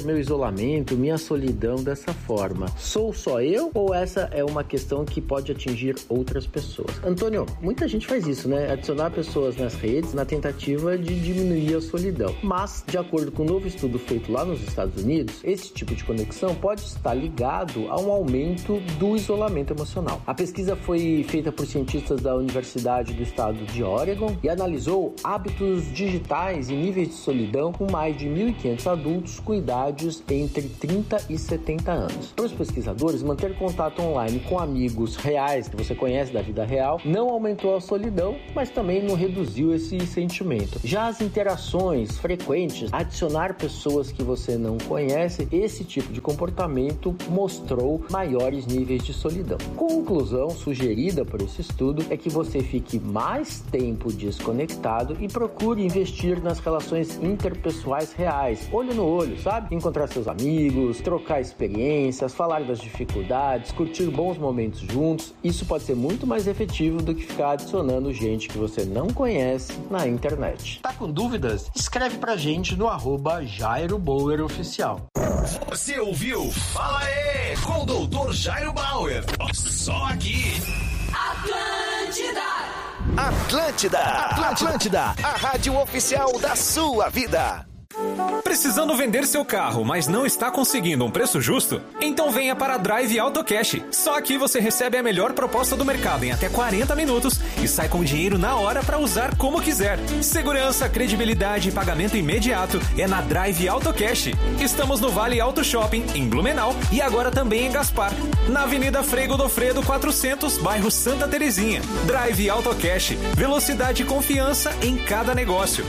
isolamento, minha solidão dessa forma? Sou só eu ou essa é uma questão que pode atingir outras pessoas? Antônio, muita gente faz isso, né? Adicionar pessoas nas redes na tentativa de diminuir a solidão. Mas, de acordo com um novo estudo feito lá nos Estados Unidos, esse tipo de conexão pode estar ligado a um aumento do isolamento emocional. A pesquisa foi feita por cientistas da Universidade do Estado de Oregon e analisou hábitos digitais e níveis de solidão com mais de mil e quinhentos adultos com idades entre trinta e setenta anos. Para os pesquisadores, manter contato online com amigos reais que você conhece da vida real não aumentou a solidão, mas também não reduziu esse sentimento. Já as interações frequentes, adicionar pessoas que você não conhece, esse tipo de comportamento mostrou maiores níveis de solidão. Conclusão sugerida por esse estudo é que você fique mais tempo desconectado e procure investir nas relações interpessoais reais, olho no olho, sabe? Encontrar seus amigos, trocar experiências, falar das dificuldades, curtir bons momentos juntos. Isso pode ser muito mais efetivo do que ficar adicionando gente que você não conhece na internet. Tá com dúvidas? Escreve pra gente no arroba Jairo Bauer Oficial. Você ouviu? Fala aí, com o doutor Jairo Bauer. Só aqui. Atlântida! Atlântida! Atlântida! A rádio oficial da sua vida. Precisando vender seu carro, mas não está conseguindo um preço justo? Então venha para a Drive Auto Cash. Só aqui você recebe a melhor proposta do mercado em até quarenta minutos e sai com dinheiro na hora para usar como quiser. Segurança, credibilidade e pagamento imediato é na Drive Auto Cash. Estamos no Vale Auto Shopping, em Blumenau, e agora também em Gaspar, na Avenida Frei Godofredo quatrocentos, bairro Santa Terezinha. Drive Auto Cash. Velocidade e confiança em cada negócio.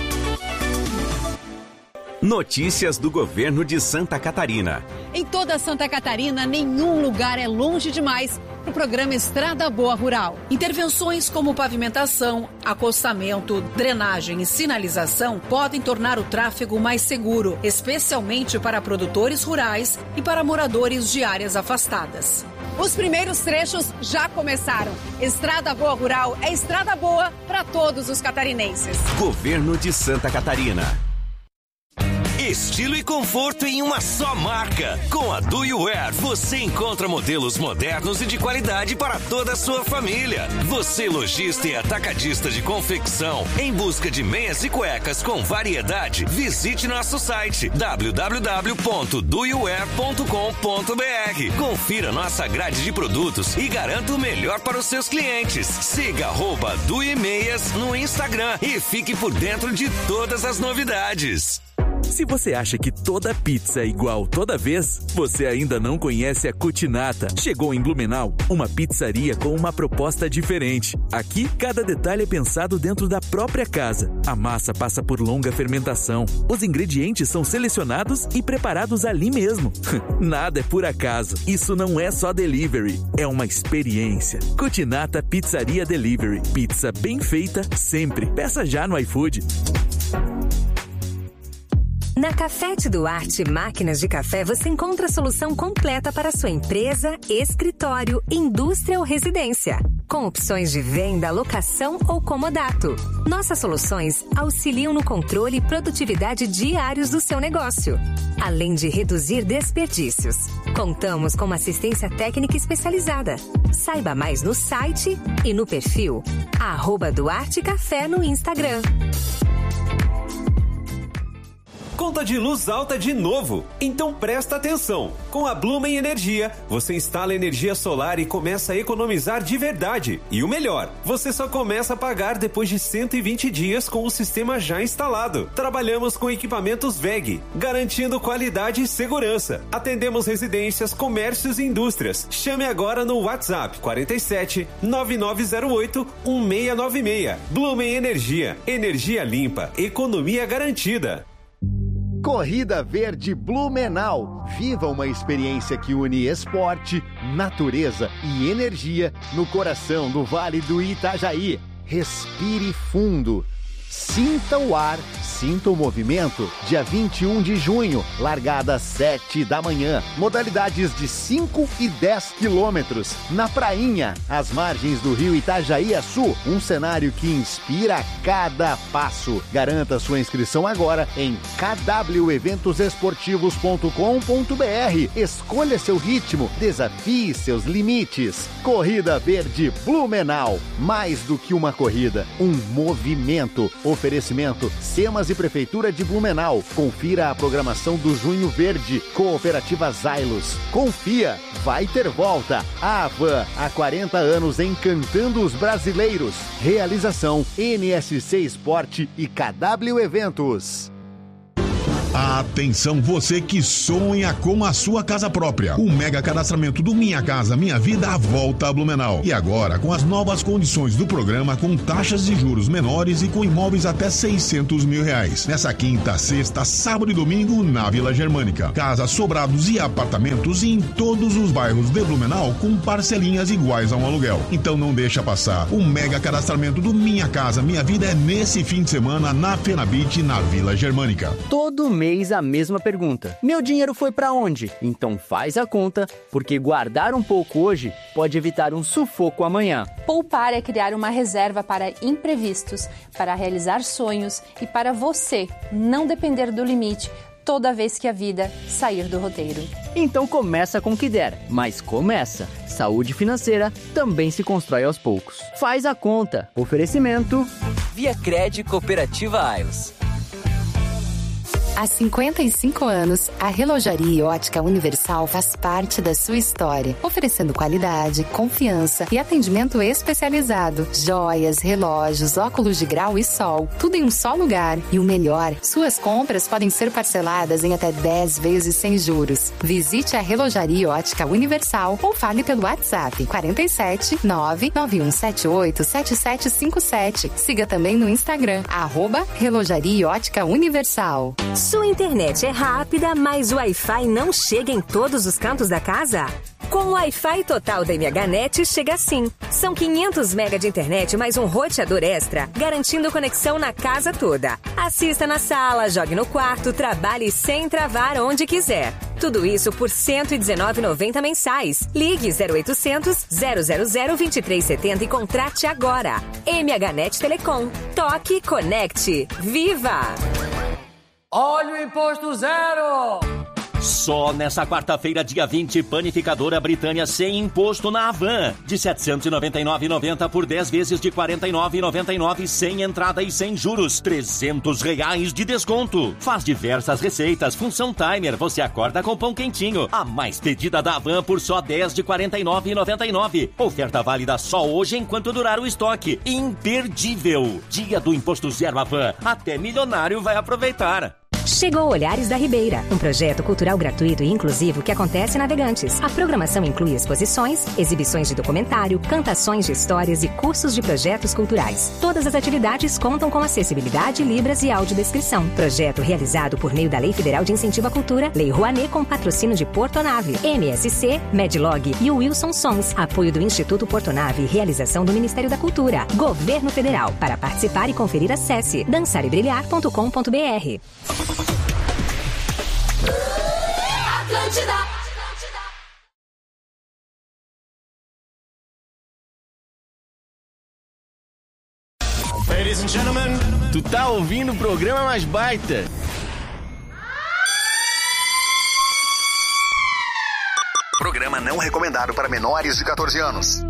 Notícias do governo de Santa Catarina. Em toda Santa Catarina, nenhum lugar é longe demais para o programa Estrada Boa Rural. Intervenções como pavimentação, acostamento, drenagem e sinalização podem tornar o tráfego mais seguro, especialmente para produtores rurais e para moradores de áreas afastadas. Os primeiros trechos já começaram. Estrada Boa Rural é estrada boa para todos os catarinenses. Governo de Santa Catarina. Estilo e conforto em uma só marca. Com a Do You Wear, você encontra modelos modernos e de qualidade para toda a sua família. Você, lojista e atacadista de confecção, em busca de meias e cuecas com variedade, visite nosso site w w w ponto do you wear ponto com ponto b r. Confira nossa grade de produtos e garanta o melhor para os seus clientes. Siga arroba Duimeias no Instagram e fique por dentro de todas as novidades. Se você acha que toda pizza é igual toda vez, você ainda não conhece a Cutinata. Chegou em Blumenau, uma pizzaria com uma proposta diferente. Aqui, cada detalhe é pensado dentro da própria casa. A massa passa por longa fermentação. Os ingredientes são selecionados e preparados ali mesmo. Nada é por acaso. Isso não é só delivery, é uma experiência. Cutinata Pizzaria Delivery. Pizza bem feita sempre. Peça já no iFood. Na Cafete Duarte Máquinas de Café você encontra a solução completa para sua empresa, escritório, indústria ou residência. Com opções de venda, locação ou comodato. Nossas soluções auxiliam no controle e produtividade diários do seu negócio, além de reduzir desperdícios. Contamos com uma assistência técnica especializada. Saiba mais no site e no perfil arroba Duarte Café no Instagram. Conta de luz alta de novo? Então presta atenção! Com a Blumen Energia, você instala energia solar e começa a economizar de verdade. E o melhor, você só começa a pagar depois de cento e vinte dias com o sistema já instalado. Trabalhamos com equipamentos W E G, garantindo qualidade e segurança. Atendemos residências, comércios e indústrias. Chame agora no WhatsApp quarenta e sete, nove nove zero oito, um seis nove seis. Blumen Energia, energia limpa, economia garantida. Corrida Verde Blumenau. Viva uma experiência que une esporte, natureza e energia no coração do Vale do Itajaí. Respire fundo. Sinta o ar Sinta o movimento, dia vinte e um de junho, largada às sete da manhã, modalidades de cinco e dez quilômetros, na Prainha, às margens do rio Itajaí-Açu, um cenário que inspira a cada passo. Garanta sua inscrição agora em k w eventos esportivos ponto com ponto b r. Escolha seu ritmo, desafie seus limites. Corrida Verde Blumenau, mais do que uma corrida, um movimento. Oferecimento SEMAS e Prefeitura de Blumenau. Confira a programação do Junho Verde. Cooperativa Zailos. Confia, vai ter volta. A Avan, há quarenta anos encantando os brasileiros. Realização N S C Esporte e K W Eventos. Atenção você que sonha com a sua casa própria. O mega cadastramento do Minha Casa Minha Vida volta a Blumenau. E agora com as novas condições do programa, com taxas de juros menores e com imóveis até seiscentos mil reais. Nessa quinta, sexta, sábado e domingo na Vila Germânica. Casas, sobrados e apartamentos em todos os bairros de Blumenau com parcelinhas iguais a um aluguel. Então não deixa passar. O mega cadastramento do Minha Casa Minha Vida é nesse fim de semana na Fenabit, na Vila Germânica. Todo mês a mesma pergunta. Meu dinheiro foi pra onde? Então faz a conta, porque guardar um pouco hoje pode evitar um sufoco amanhã. Poupar é criar uma reserva para imprevistos, para realizar sonhos e para você não depender do limite toda vez que a vida sair do roteiro. Então começa com o que der, mas começa. Saúde financeira também se constrói aos poucos. Faz a conta. Oferecimento Via Cred Cooperativa Ailos. Há cinquenta e cinco anos, a Relojaria Ótica Universal faz parte da sua história, oferecendo qualidade, confiança e atendimento especializado. Joias, relógios, óculos de grau e sol, tudo em um só lugar. E o melhor, suas compras podem ser parceladas em até dez vezes sem juros. Visite a Relojaria Ótica Universal ou fale pelo WhatsApp quarenta e sete, nove nove um sete oito, sete sete cinco sete. Siga também no Instagram, arroba Relojaria Ótica Universal. Sua internet é rápida, mas o Wi-Fi não chega em todos os cantos da casa? Com o Wi-Fi total da MHNet chega assim. São quinhentos megas de internet mais um roteador extra, garantindo conexão na casa toda. Assista na sala, jogue no quarto, trabalhe sem travar onde quiser. Tudo isso por cento e dezenove reais e noventa centavos mensais. Ligue zero oitocentos, zero zero zero, vinte e três setenta e contrate agora. MHNet Telecom. Toque, conecte. Viva! Olha o imposto zero! Só nessa quarta-feira, dia vinte, panificadora Britânia sem imposto na Avan. De setecentos e noventa e nove reais e noventa centavos por dez vezes de quarenta e nove reais e noventa e nove centavos sem entrada e sem juros. trezentos reais de desconto. Faz diversas receitas, função timer, você acorda com pão quentinho. A mais pedida da Avan por só dez de quarenta e nove reais e noventa e nove centavos. Oferta válida só hoje enquanto durar o estoque. Imperdível. Dia do imposto zero Avan. Até milionário vai aproveitar. Chegou Olhares da Ribeira, um projeto cultural gratuito e inclusivo que acontece em Navegantes. A programação inclui exposições, exibições de documentário, cantações de histórias e cursos de projetos culturais. Todas as atividades contam com acessibilidade, libras e audiodescrição. Projeto realizado por meio da Lei Federal de Incentivo à Cultura, Lei Rouanet, com patrocínio de Portonave, M S C, Medlog e Wilson Sons. Apoio do Instituto Portonave e realização do Ministério da Cultura. Governo Federal. Para participar e conferir, acesse dançar e brilhar ponto com ponto b r. Atlântida. Ladies and gentlemen, tu tá ouvindo o programa mais baita. Programa não recomendado para menores de catorze anos.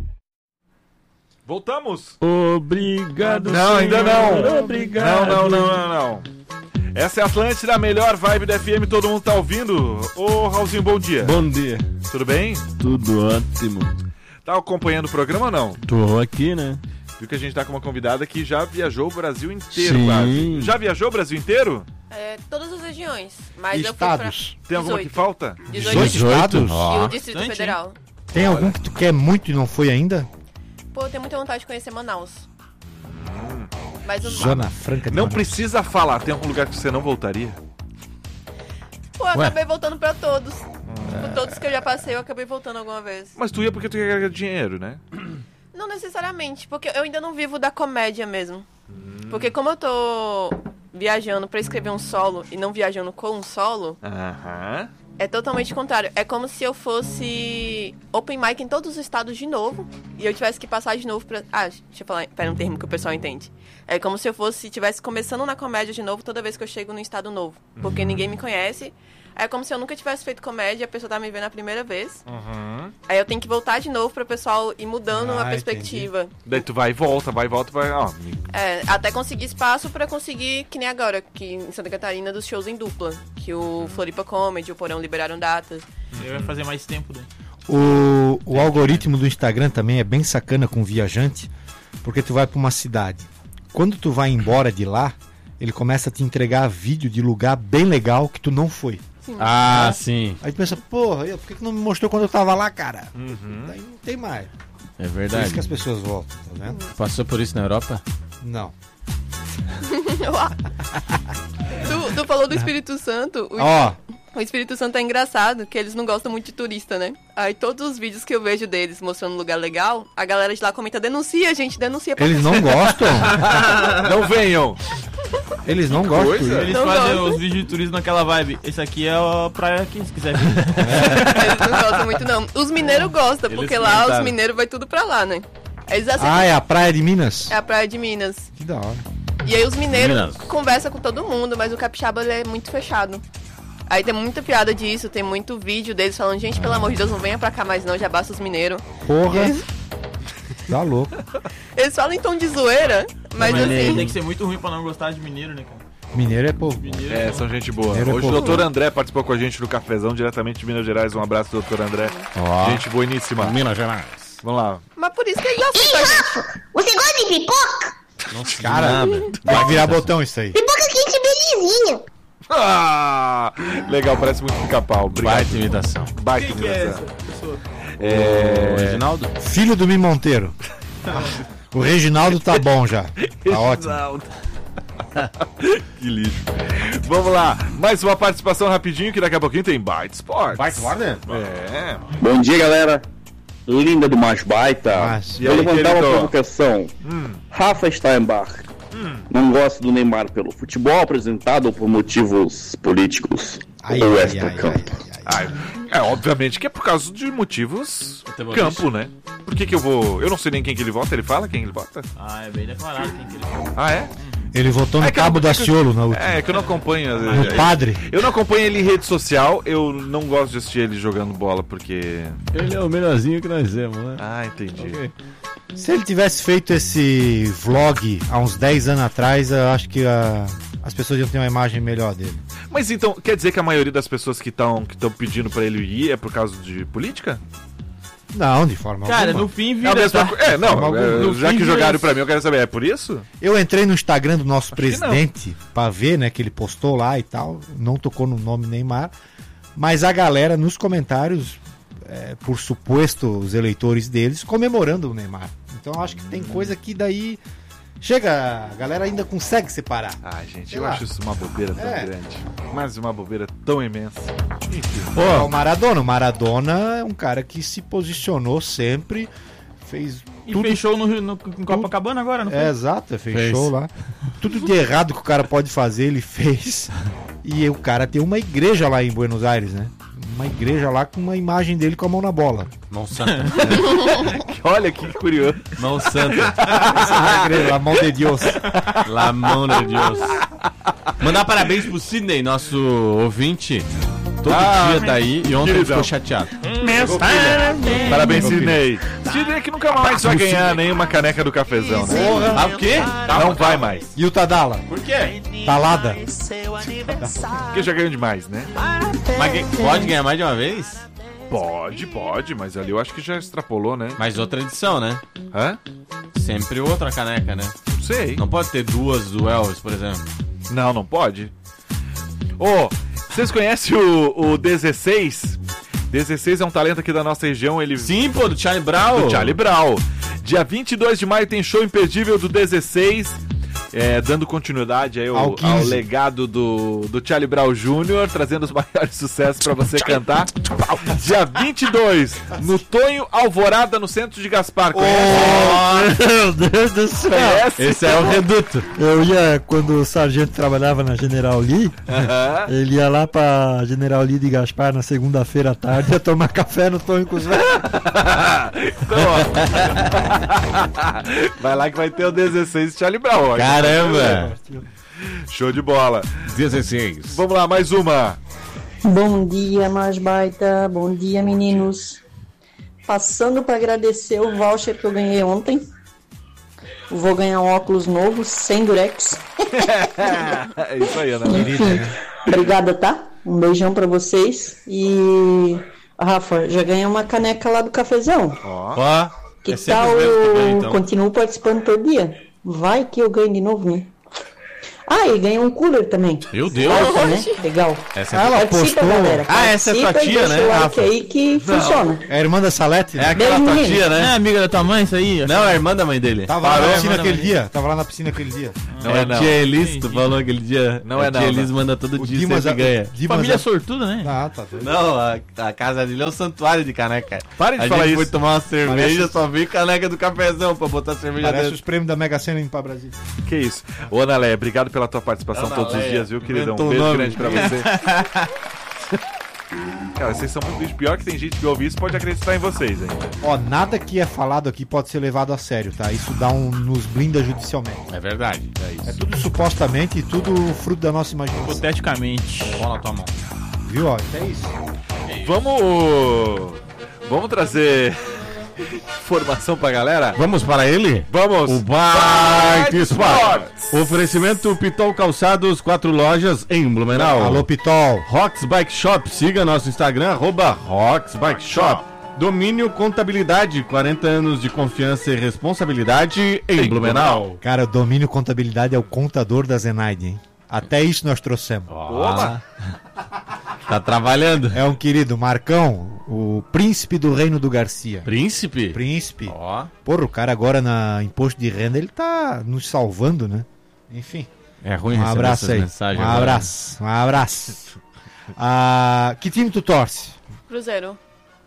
Voltamos? Obrigado. Não, ainda não. Obrigado. Não, não, não, não, não. Essa é a Atlântida, a melhor vibe da F M, todo mundo tá ouvindo. Ô, Raulzinho, bom dia. Bom dia. Tudo bem? Tudo ótimo. Tá acompanhando o programa ou não? Tô aqui, né? Viu que a gente tá com uma convidada que já viajou o Brasil inteiro, Sim. quase. Já viajou o Brasil inteiro? É, todas as regiões. Mas Estados. eu fui pra Tem alguma que falta? dezoito estados? E Ah. o Distrito Bastante, Federal. Tem algum que tu quer muito e não foi ainda? Pô, eu tenho muita vontade de conhecer Manaus. Mas o Zona Franca de Não Manaus. precisa falar, tem algum lugar que você não voltaria? Pô, eu acabei voltando pra todos. Tipo, todos que eu já passei, eu acabei voltando alguma vez. Mas tu ia porque tu ia ganhar dinheiro, né? Não necessariamente, porque eu ainda não vivo da comédia mesmo. Porque como eu tô viajando pra escrever um solo e não viajando com um solo, Aham. é totalmente contrário. É como se eu fosse open mic em todos os estados de novo e eu tivesse que passar de novo pra... Ah, deixa eu falar, pera, um termo que o pessoal entende. É como se eu fosse, tivesse começando na comédia de novo toda vez que eu chego num estado novo. Porque Uhum. ninguém me conhece. É como se eu nunca tivesse feito comédia, a pessoa tá me vendo a primeira vez. Uhum. Aí eu tenho que voltar de novo para o pessoal ir mudando Ah, a perspectiva. Daí tu vai e volta, vai e volta, vai... Ó, É, até conseguir espaço para conseguir, que nem agora, que em Santa Catarina, dos shows em dupla. Que o Floripa Comedy, o Porão liberaram datas. Eu ia fazer mais tempo, né? O, o algoritmo do Instagram também é bem sacana com viajante, porque tu vai pra uma cidade. Quando tu vai embora de lá, ele começa a te entregar vídeo de lugar bem legal que tu não foi. Sim. Ah, sim. Aí tu pensa, porra, eu- por que, que não me mostrou quando eu tava lá, cara? Uhum. Daí não tem mais. É Por verdade. isso que as pessoas voltam, tá vendo? Passou por isso na Europa? Não. tu, tu falou do Espírito Santo. O, Ó. o Espírito Santo é engraçado, que eles não gostam muito de turista, né? Aí todos os vídeos que eu vejo deles mostrando um lugar legal, a galera de lá comenta, denuncia, gente, denuncia. pra Eles você." não gostam? Não venham! Eles não gostam. Eles Não fazem gostam. os vídeos de turismo naquela vibe. Esse aqui é a praia aqui, se quiser vir. Eles não gostam muito, não. Os mineiros gostam, Eles porque lá os comentaram. mineiros vai tudo pra lá, né? Eles assim, Ah, é a praia de Minas? é a praia de Minas. Que da hora. E aí os mineiros Minas. conversam com todo mundo, mas o capixaba ele é muito fechado. Aí tem muita piada disso, tem muito vídeo deles falando, gente, pelo amor de Deus, não venha pra cá mais não, já basta os mineiros. Porra. Eles, Tá louco. eles falam em tom de zoeira, mas Mas assim... tem que ser muito ruim pra não gostar de mineiro, né, cara? Mineiro é povo. É, são gente boa. Mineiro é Hoje o povo. doutor André participou com a gente do Cafezão, diretamente de Minas Gerais. Um abraço, doutor André. Ó. Gente boníssima. Minas Gerais. Vamos lá. Mas por isso que ele gosta da gente. Você gosta de pipoca? Nossa, Cara, vai virar botão isso aí. Pipoca quente belezinha. Ah, legal, parece muito pica-pau. Obrigado. Baita imitação. Baita Quem que é imitação. essa pessoa? É... O Reginaldo? Filho do Mi Monteiro. O Reginaldo tá bom já. Tá ótimo. Que lixo. Vamos lá, mais uma participação rapidinho que daqui a pouquinho tem Byte Sports. Byte Sports, né? É. Bom dia, galera. Linda do Mais Baita. Mas- E Vou aí, levantar uma querido? provocação. Hum. Rafa Steinbach. Hum. Não gosta do Neymar pelo futebol apresentado ou por motivos políticos Ai, ou ai, extra-campo? Ah, é obviamente que é por causa de motivos Futebolista. campo, né? Por que que eu vou... Eu não sei nem quem que ele vota, ele fala quem ele vota? Ah, é bem declarado quem que ele fala. Ah, é? Ele votou no É que eu Cabo não- da é que eu- Ciolo na última. É, que eu não acompanho... No é, padre. Eu não acompanho ele em rede social, eu não gosto de assistir ele jogando bola, porque... Ele é o melhorzinho que nós temos, né? Ah, entendi. Ok. Se ele tivesse feito esse vlog há uns dez anos atrás, eu acho que a- as pessoas iam ter uma imagem melhor dele. Mas então, quer dizer que a maioria das pessoas que estão que estão pedindo pra ele ir é por causa de política? Não, de forma Cara, alguma. no fim É, a vira, mesma tá? co- é, não, Forma é, alguma. já fim que vira jogaram isso. pra mim, eu quero saber, é por isso? Eu entrei no Instagram do nosso que não. presidente pra ver, né, que ele postou lá e tal. Não tocou no nome Neymar. Mas a galera nos comentários, é, por suposto, os eleitores deles, comemorando o Neymar. Então eu acho que tem coisa que daí... Chega, a galera ainda consegue separar. Ah, gente, Sei eu lá. acho isso uma bobeira tão É. grande. Mas uma bobeira tão imensa. Enfim. É o Maradona. O Maradona é um cara que se posicionou sempre, fez E tudo... fez show no, Rio- no, em Copacabana agora, não foi? É, exato, fez, Fez. show lá. Tudo de errado que o cara pode fazer, ele fez. E o cara tem uma igreja lá em Buenos Aires, né? Uma igreja lá com uma imagem dele com a mão na bola. Mão santa. Olha que curioso. Mão santa. Essa é a igreja, a mão de Deus. La mão de Deus. Mandar parabéns pro Sidney, nosso ouvinte. Todo Ah, dia daí e ontem ele queridão. ficou chateado. Parabéns, Meu filho. Sidney. Sidney que nunca mais vai ganhar nenhuma caneca do cafezão, né? Porra. Ah, o quê? Não vai mais. E o Tadala? Por quê? Talada? Porque já ganhou demais, né? Mas que- pode ganhar mais de uma vez? Pode, pode, mas ali eu acho que já extrapolou, né? Mas outra edição, né? Hã? Sempre outra caneca, né? Sei. Não pode ter duas do Elvis, por exemplo. Não, não pode. Ô, vocês conhecem o, o dezesseis? dezesseis é um talento aqui da nossa região, ele... Sim, pô, do Charlie Brown. Do Charlie Brown. Dia vinte e dois de maio tem show imperdível do dezesseis. É, dando continuidade aí ao, Ao ao quinze. legado do, do Charlie Brown Júnior, trazendo os maiores sucessos pra você cantar. Dia vinte e dois, no Tonho Alvorada, no centro de Gaspar. Conhece? Meu Deus do céu. Conhece? Esse é o reduto. Eu ia, quando o sargento trabalhava na General Lee, Aham. ele ia lá pra General Lee de Gaspar na segunda-feira à tarde, ia tomar café no Tonho com os velhos. Então, ó. Vai lá que vai ter o dezesseis Charlie Brown. ó. Caramba! Show de bola. dezesseis. Vamos lá, mais uma. Bom dia, mais baita. Bom dia, meninos. Passando para agradecer o voucher que eu ganhei ontem. Vou ganhar um óculos novo, sem durex. É isso aí, Ana. Enfim, obrigada, tá? Um beijão para vocês. E, Rafa, já ganhei uma caneca lá do cafezão. Ó, Que é sempre tal os mesmos que ganham, eu então. continuo participando todo dia? Vai que eu ganho de novo, né? Ah, e ganhei um cooler também. Meu Deus. Baita, né? Legal. Essa é Participa, postou. galera. Ah, essa é tua Participa e tia, deixa né, o like Rafa? aí que funciona. É a irmã da Salete? É aquela Beijo, tua menino. tia, Não é né? amiga da tua mãe isso aí? Não, é a irmã da mãe dele. Tava lá Parou. na piscina manda, aquele manda. dia. Tava lá na piscina aquele dia. Não é é não. tia Elis, tu falou aquele dia. Não a é não, tia Elis não. manda todo O dia, Dimas, sempre a- ganha. Dimas Família a- sortuda, né? Ah, tá doido. Não, a, a casa dele é um santuário de caneca. Parem de a falar gente isso. foi tomar uma cerveja, Parece- só veio caneca do cafezão pra botar cerveja Parece dentro. os prêmios da Mega Sena indo pra Brasília. Que isso. Ô, Ana Leia, obrigado pela tua participação Ana todos os Leia, dias, viu, queridão? inventou Um o beijo nome. grande pra você. Cara, vocês são muito bicho. Pior que tem gente que ouve isso pode acreditar em vocês ainda. Ó, nada que é falado aqui pode ser levado a sério, tá? Isso dá um, nos blinda judicialmente. É verdade, é isso. É tudo supostamente e tudo fruto da nossa imaginação. Hipoteticamente. Bola na tua mão. Viu? Ó, é isso. Vamos. Vamos trazer informação pra galera? Vamos para ele? Vamos! O Bike Bike Sport. Sports. Oferecimento Pitol Calçados, quatro lojas em Blumenau. Alô, Pitol. Rox Bike Shop, siga nosso Instagram, arroba Rox Bike Shop. Domínio Contabilidade, quarenta anos de confiança e responsabilidade em, Em Blumenau. Cara, o domínio contabilidade é o contador da Zenaide, hein? Até isso nós trouxemos. Opa! Tá trabalhando. É um querido Marcão, o príncipe do reino do Garcia. Príncipe? Príncipe. Ó. Porra, o cara agora na imposto de renda, ele tá nos salvando, né? Enfim. É ruim Um receber abraço essas aí. mensagens Um agora. abraço. Um abraço. Ah, que time tu torce? Cruzeiro.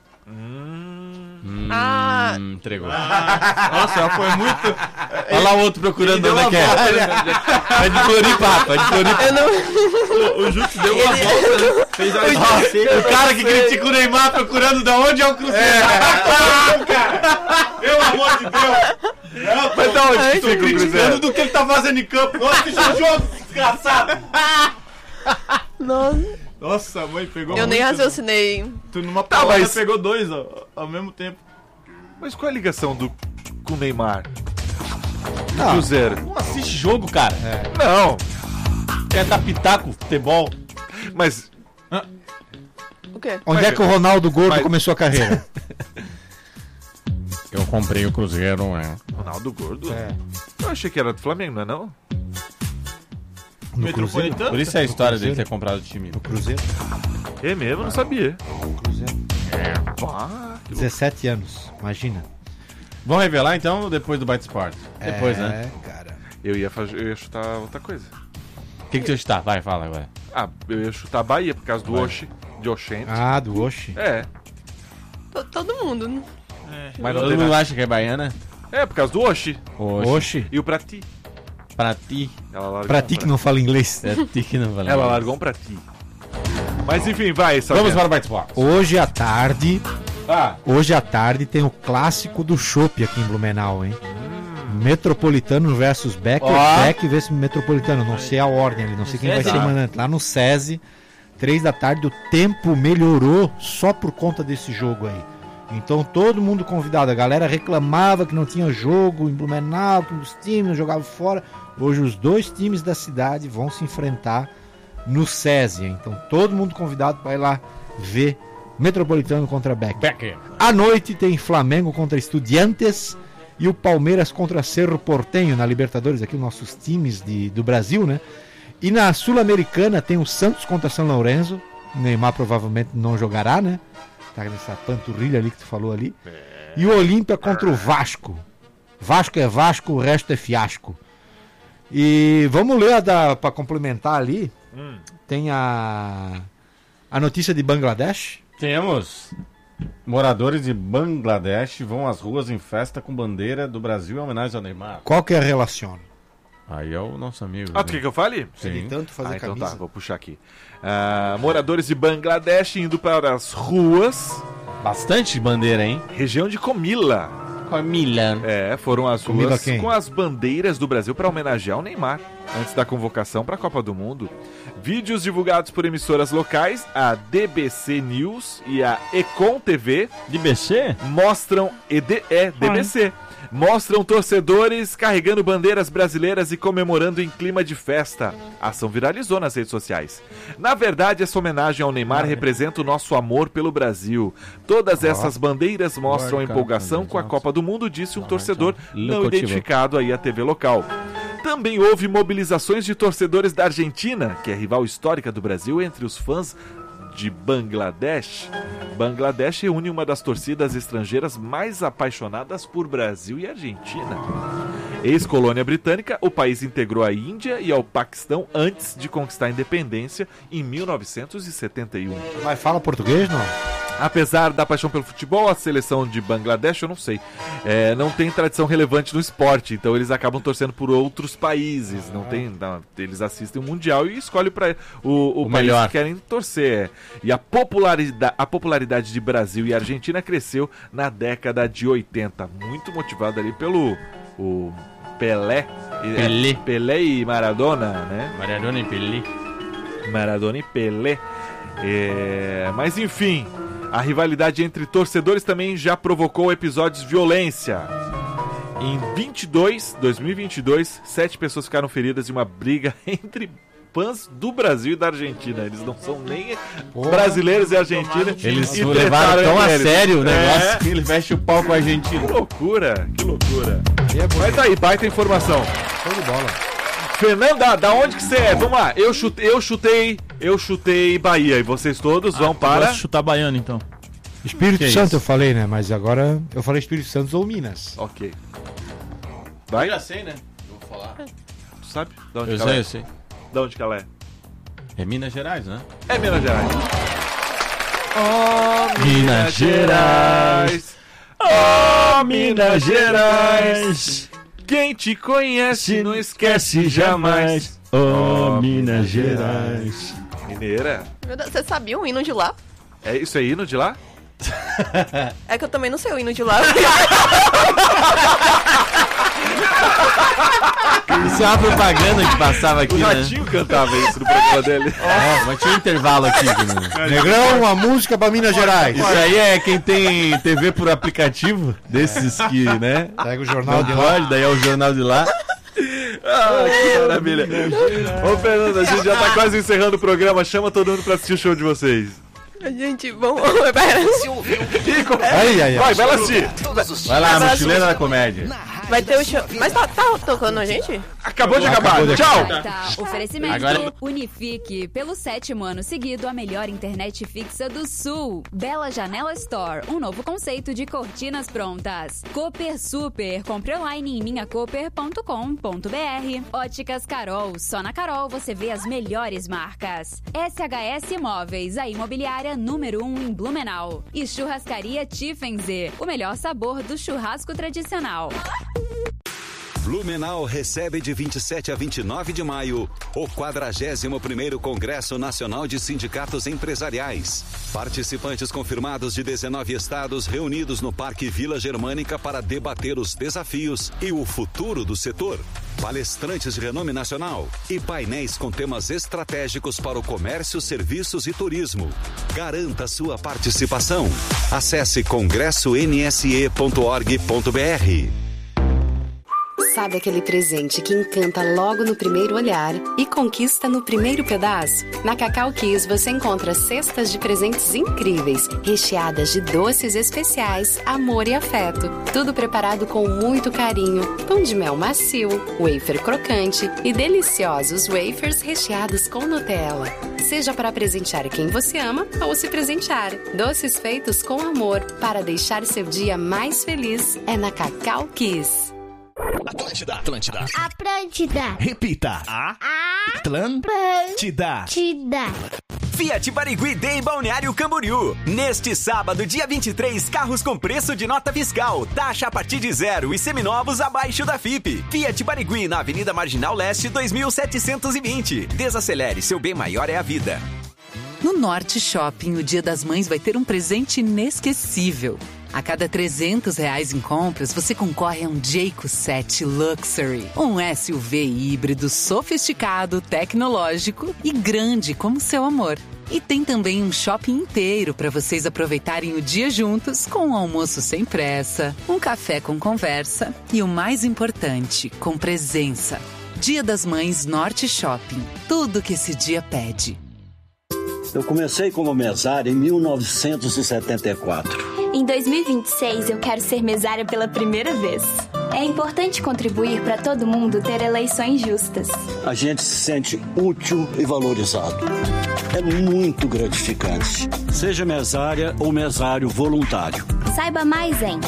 Hum, Ah. entregou. Nossa, foi muito. Olha lá o outro procurando onde é que é. É de Floripa, é de Floripa. Eu não. O, o Júlio deu uma volta, né? Fez a O cara que critica o Neymar procurando de onde é o Cruzeiro. Pelo amor de Deus! Não, Mas da onde que Tô fica o criticando Cruzeiro? do que ele tá fazendo em campo. Nossa, que jogo desgraçado. Nossa, Nossa, a mãe pegou eu nem muito. raciocinei. Tu numa Tá, palavra mas- pegou dois, ó, ao mesmo tempo. Mas qual é a ligação do com o Neymar? Do Não. Cruzeiro? Não assiste jogo, cara. Não, Quer dar pitaco, futebol. mas O quê? Onde Mas- é que o Ronaldo Gordo mas- começou a carreira? Eu comprei o Cruzeiro, é. Ronaldo Gordo? É. Eu achei que era do Flamengo, não é não? No Cruzeiro? Metropolitano? Por isso é a história Cruzeiro? dele ter comprado o time. No Cruzeiro? É mesmo? Eu não sabia. Cruzeiro. Pá, que louco. dezessete anos, imagina. Vamos revelar então depois do Bite Sport? Depois, né? É, cara. Eu ia, faz... eu ia chutar outra coisa. O que, que você está? Vai, fala agora. Ah, eu ia chutar a Bahia por causa do Vai. Oxi, de Oxente. Ah, do Oxi. É, To- Todo mundo. né? mas não Todo tem mundo nada. acha que é baiana? É, por causa do Oxi. Oxe. Oxi. E o Prati. Pra ti. Ela largou Pra um ti que não fala inglês. É ti que não vale. Ela largou um Prati. Mas enfim, vai, Sabia. Vamos para o Bite Sport. Hoje à tarde, Ah, hoje à tarde tem o clássico do chopp aqui em Blumenau, hein? Metropolitano versus Beck, Ó. Beck versus Metropolitano, não sei a ordem ali, não sei quem vai ser SESI? mandante. Lá no SESI, três da tarde, o tempo melhorou só por conta desse jogo aí. Então todo mundo convidado, a galera reclamava que não tinha jogo em Blumenau, que os times não jogavam fora. Hoje os dois times da cidade vão se enfrentar no SESI, hein? Então todo mundo convidado para ir lá ver Metropolitano contra Beck. Becker. À noite tem Flamengo contra Estudiantes e o Palmeiras contra Cerro Porteño na Libertadores, aqui os nossos times de, do Brasil, né? E na Sul-Americana tem o Santos contra São Lourenço. O Neymar provavelmente não jogará, né? Tá nessa panturrilha ali que tu falou ali. E o Olímpia contra o Vasco. Vasco é Vasco, o resto é fiasco. E vamos ler a da, pra complementar ali. Hum. Tem a, a notícia de Bangladesh. Temos. Moradores de Bangladesh vão às ruas em festa com bandeira do Brasil em homenagem ao Neymar. Qual que é a relação? Aí é o nosso amigo. Ah, tu quer que eu fale? Sim. Tanto fazer ah, então camisa. tá, vou puxar aqui. Ah, moradores de Bangladesh indo para as ruas. Bastante bandeira, hein? Região de Comila. Comila. É, foram às Comila ruas quem? com as bandeiras do Brasil para homenagear o Neymar antes da convocação para a Copa do Mundo. Vídeos divulgados por emissoras locais, a D B C News e a Econ T V. D B C? Mostram. E D, é, D B C. Mostram torcedores carregando bandeiras brasileiras e comemorando em clima de festa. A ação viralizou nas redes sociais. Na verdade, essa homenagem ao Neymar representa o nosso amor pelo Brasil. Todas essas bandeiras mostram a empolgação com a Copa do Mundo, disse um torcedor não identificado aí à T V local. Também houve mobilizações de torcedores da Argentina, que é rival histórica do Brasil, entre os fãs de Bangladesh. Bangladesh reúne uma das torcidas estrangeiras mais apaixonadas por Brasil e Argentina. Ex-colônia britânica, o país integrou a Índia e ao Paquistão antes de conquistar a independência em mil novecentos e setenta e um. Mas fala português, não? Apesar da paixão pelo futebol, a seleção de Bangladesh, eu não sei, é, não tem tradição relevante no esporte, então eles acabam torcendo por outros países. Não tem, não, eles assistem o Mundial e escolhem para o, o, O país melhor. que querem torcer. E a popularidade, a popularidade de Brasil e Argentina cresceu na década de oitenta, muito motivado ali pelo o Pelé, Pelé. Pelé e Maradona, né? Maradona e Pelé. Maradona e Pelé. É, mas enfim, a rivalidade entre torcedores também já provocou episódios de violência. Em vinte e dois, dois mil e vinte e dois, sete pessoas ficaram feridas em uma briga entre fãs do Brasil e da Argentina. Eles não são nem Porra. brasileiros e argentinos. Eles e levaram tretaram tão a entre eles. sério o negócio É. que ele fecha o pau com a Argentina. Que loucura, que loucura. E é bonito. Mas aí, baita informação. Show de bola. Fernanda, da onde que você é? Vamos lá, eu chutei, eu chutei, eu chutei Bahia e vocês todos vão para... Posso chutar baiano, então. Espírito Que Santo isso? eu falei, né? Mas agora eu falei Espírito Santo ou Minas. Ok. Vai? já sei, né? Eu vou falar. Tu sabe? De onde Eu que ela sei, é? eu sei. De onde que ela é? É Minas Gerais, né? É Minas Gerais. Oh, Minas Gerais. Oh, Minas Gerais. Quem te conhece não esquece jamais. Oh, Minas Gerais. Mineira. Meu Deus, você sabia o hino de lá? É isso aí, hino de lá? É que eu também não sei o hino de lá. Isso é uma propaganda que passava aqui, O né? Ratinho cantava isso no programa dele. Ó, mas tinha um intervalo aqui. Né? Negrão, uma música pra Minas Gerais. Isso aí é quem tem T V por aplicativo, desses que, né? Pega o jornal Não de lá. pode, daí é o jornal de lá. Ah, que maravilha. Ô, Fernanda, a gente já tá quase encerrando o programa. Chama todo mundo pra assistir o show de vocês. Gente, vamos... Ai, ai, ai. Vai, vai lá assistir. Vai lá, mochileira da comédia. Vai ter o show... Mas tá, tá tocando a gente? Acabou de Acabou acabar. de Tchau. Tá, oferecimento Agora- Unifique, pelo sétimo ano seguido, a melhor internet fixa do Sul. Bela Janela Store, um novo conceito de cortinas prontas. Cooper Super, compre online em minha cooper ponto com ponto b r. Óticas Carol, só na Carol você vê as melhores marcas. S H S Imóveis, a imobiliária número um em Blumenau. E Churrascaria Tiffenze, o melhor sabor do churrasco tradicional. Blumenau recebe de vinte e sete a vinte e nove de maio o quadragésimo primeiro Congresso Nacional de Sindicatos Empresariais. Participantes confirmados de dezenove estados reunidos no Parque Vila Germânica para debater os desafios e o futuro do setor. Palestrantes de renome nacional e painéis com temas estratégicos para o comércio, serviços e turismo. Garanta sua participação. Acesse congresso n s e ponto org ponto b r. Sabe aquele presente que encanta logo no primeiro olhar e conquista no primeiro pedaço? Na Cacau Kiss você encontra cestas de presentes incríveis, recheadas de doces especiais, amor e afeto. Tudo preparado com muito carinho, pão de mel macio, wafer crocante e deliciosos wafers recheados com Nutella. Seja para presentear quem você ama ou se presentear. Doces feitos com amor para deixar seu dia mais feliz é na Cacau Kiss. Atlântida, Atlântida. Atlântida. Repita. A. Atlântida. Atlântida. Fiat Barigui Day Balneário Camboriú. Neste sábado, dia vinte e três, carros com preço de nota fiscal. Taxa a partir de zero e seminovos abaixo da F I P. Fiat Barigui na Avenida Marginal Leste dois mil setecentos e vinte. Desacelere, seu bem maior é a vida. No Norte Shopping, o Dia das Mães vai ter um presente inesquecível. A cada trezentos reais em compras, você concorre a um Jayco sete Luxury. Um S U V híbrido sofisticado, tecnológico e grande como seu amor. E tem também um shopping inteiro para vocês aproveitarem o dia juntos com um almoço sem pressa, um café com conversa e o mais importante, com presença. Dia das Mães Norte Shopping. Tudo que esse dia pede. Eu comecei como mesário em mil novecentos e setenta e quatro. Em dois mil e vinte e seis, eu quero ser mesária pela primeira vez. É importante contribuir para todo mundo ter eleições justas. A gente se sente útil e valorizado. É muito gratificante. Seja mesária ou mesário voluntário. Saiba mais em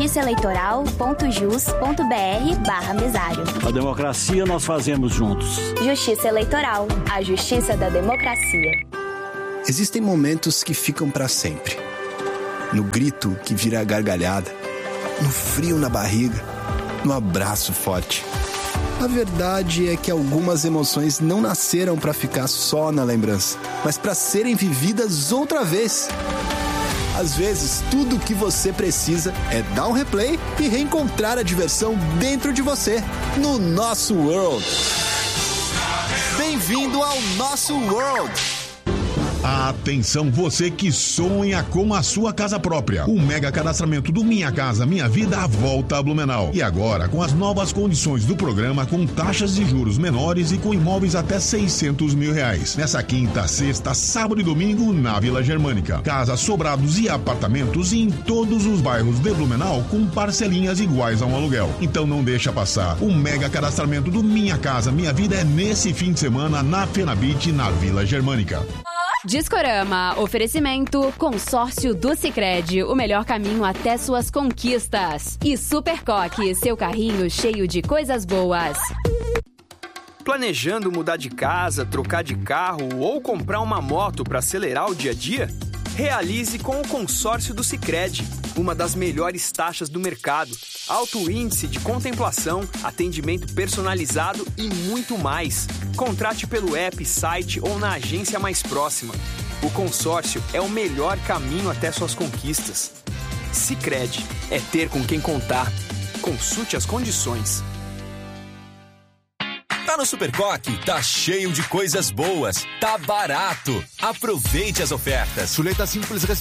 justiçaeleitoral.jus.br barra mesário. A democracia nós fazemos juntos. Justiça Eleitoral, a justiça da democracia. Existem momentos que ficam para sempre. No grito que vira gargalhada, no frio na barriga, no abraço forte. A verdade é que algumas emoções não nasceram para ficar só na lembrança, mas para serem vividas outra vez. Às vezes, tudo o que você precisa é dar um replay e reencontrar a diversão dentro de você, no nosso World. Bem-vindo ao nosso World! Atenção, você que sonha com a sua casa própria. O mega cadastramento do Minha Casa Minha Vida volta a Blumenau. E agora, com as novas condições do programa, com taxas de juros menores e com imóveis até seiscentos mil reais. Nessa quinta, sexta, sábado e domingo, na Vila Germânica. Casas, sobrados e apartamentos em todos os bairros de Blumenau com parcelinhas iguais a um aluguel. Então não deixa passar. O mega cadastramento do Minha Casa Minha Vida é nesse fim de semana na Fenabit, na Vila Germânica. Discorama, oferecimento, consórcio do Sicredi, o melhor caminho até suas conquistas. E Supercoque, seu carrinho cheio de coisas boas. Planejando mudar de casa, trocar de carro ou comprar uma moto para acelerar o dia a dia? Realize com o consórcio do Sicredi, uma das melhores taxas do mercado, alto índice de contemplação, atendimento personalizado e muito mais. Contrate pelo app, site ou na agência mais próxima. O consórcio é o melhor caminho até suas conquistas. Sicredi, é ter com quem contar. Consulte as condições. Tá no Supercoque, tá cheio de coisas boas, tá barato. Aproveite as ofertas. Chuleta simples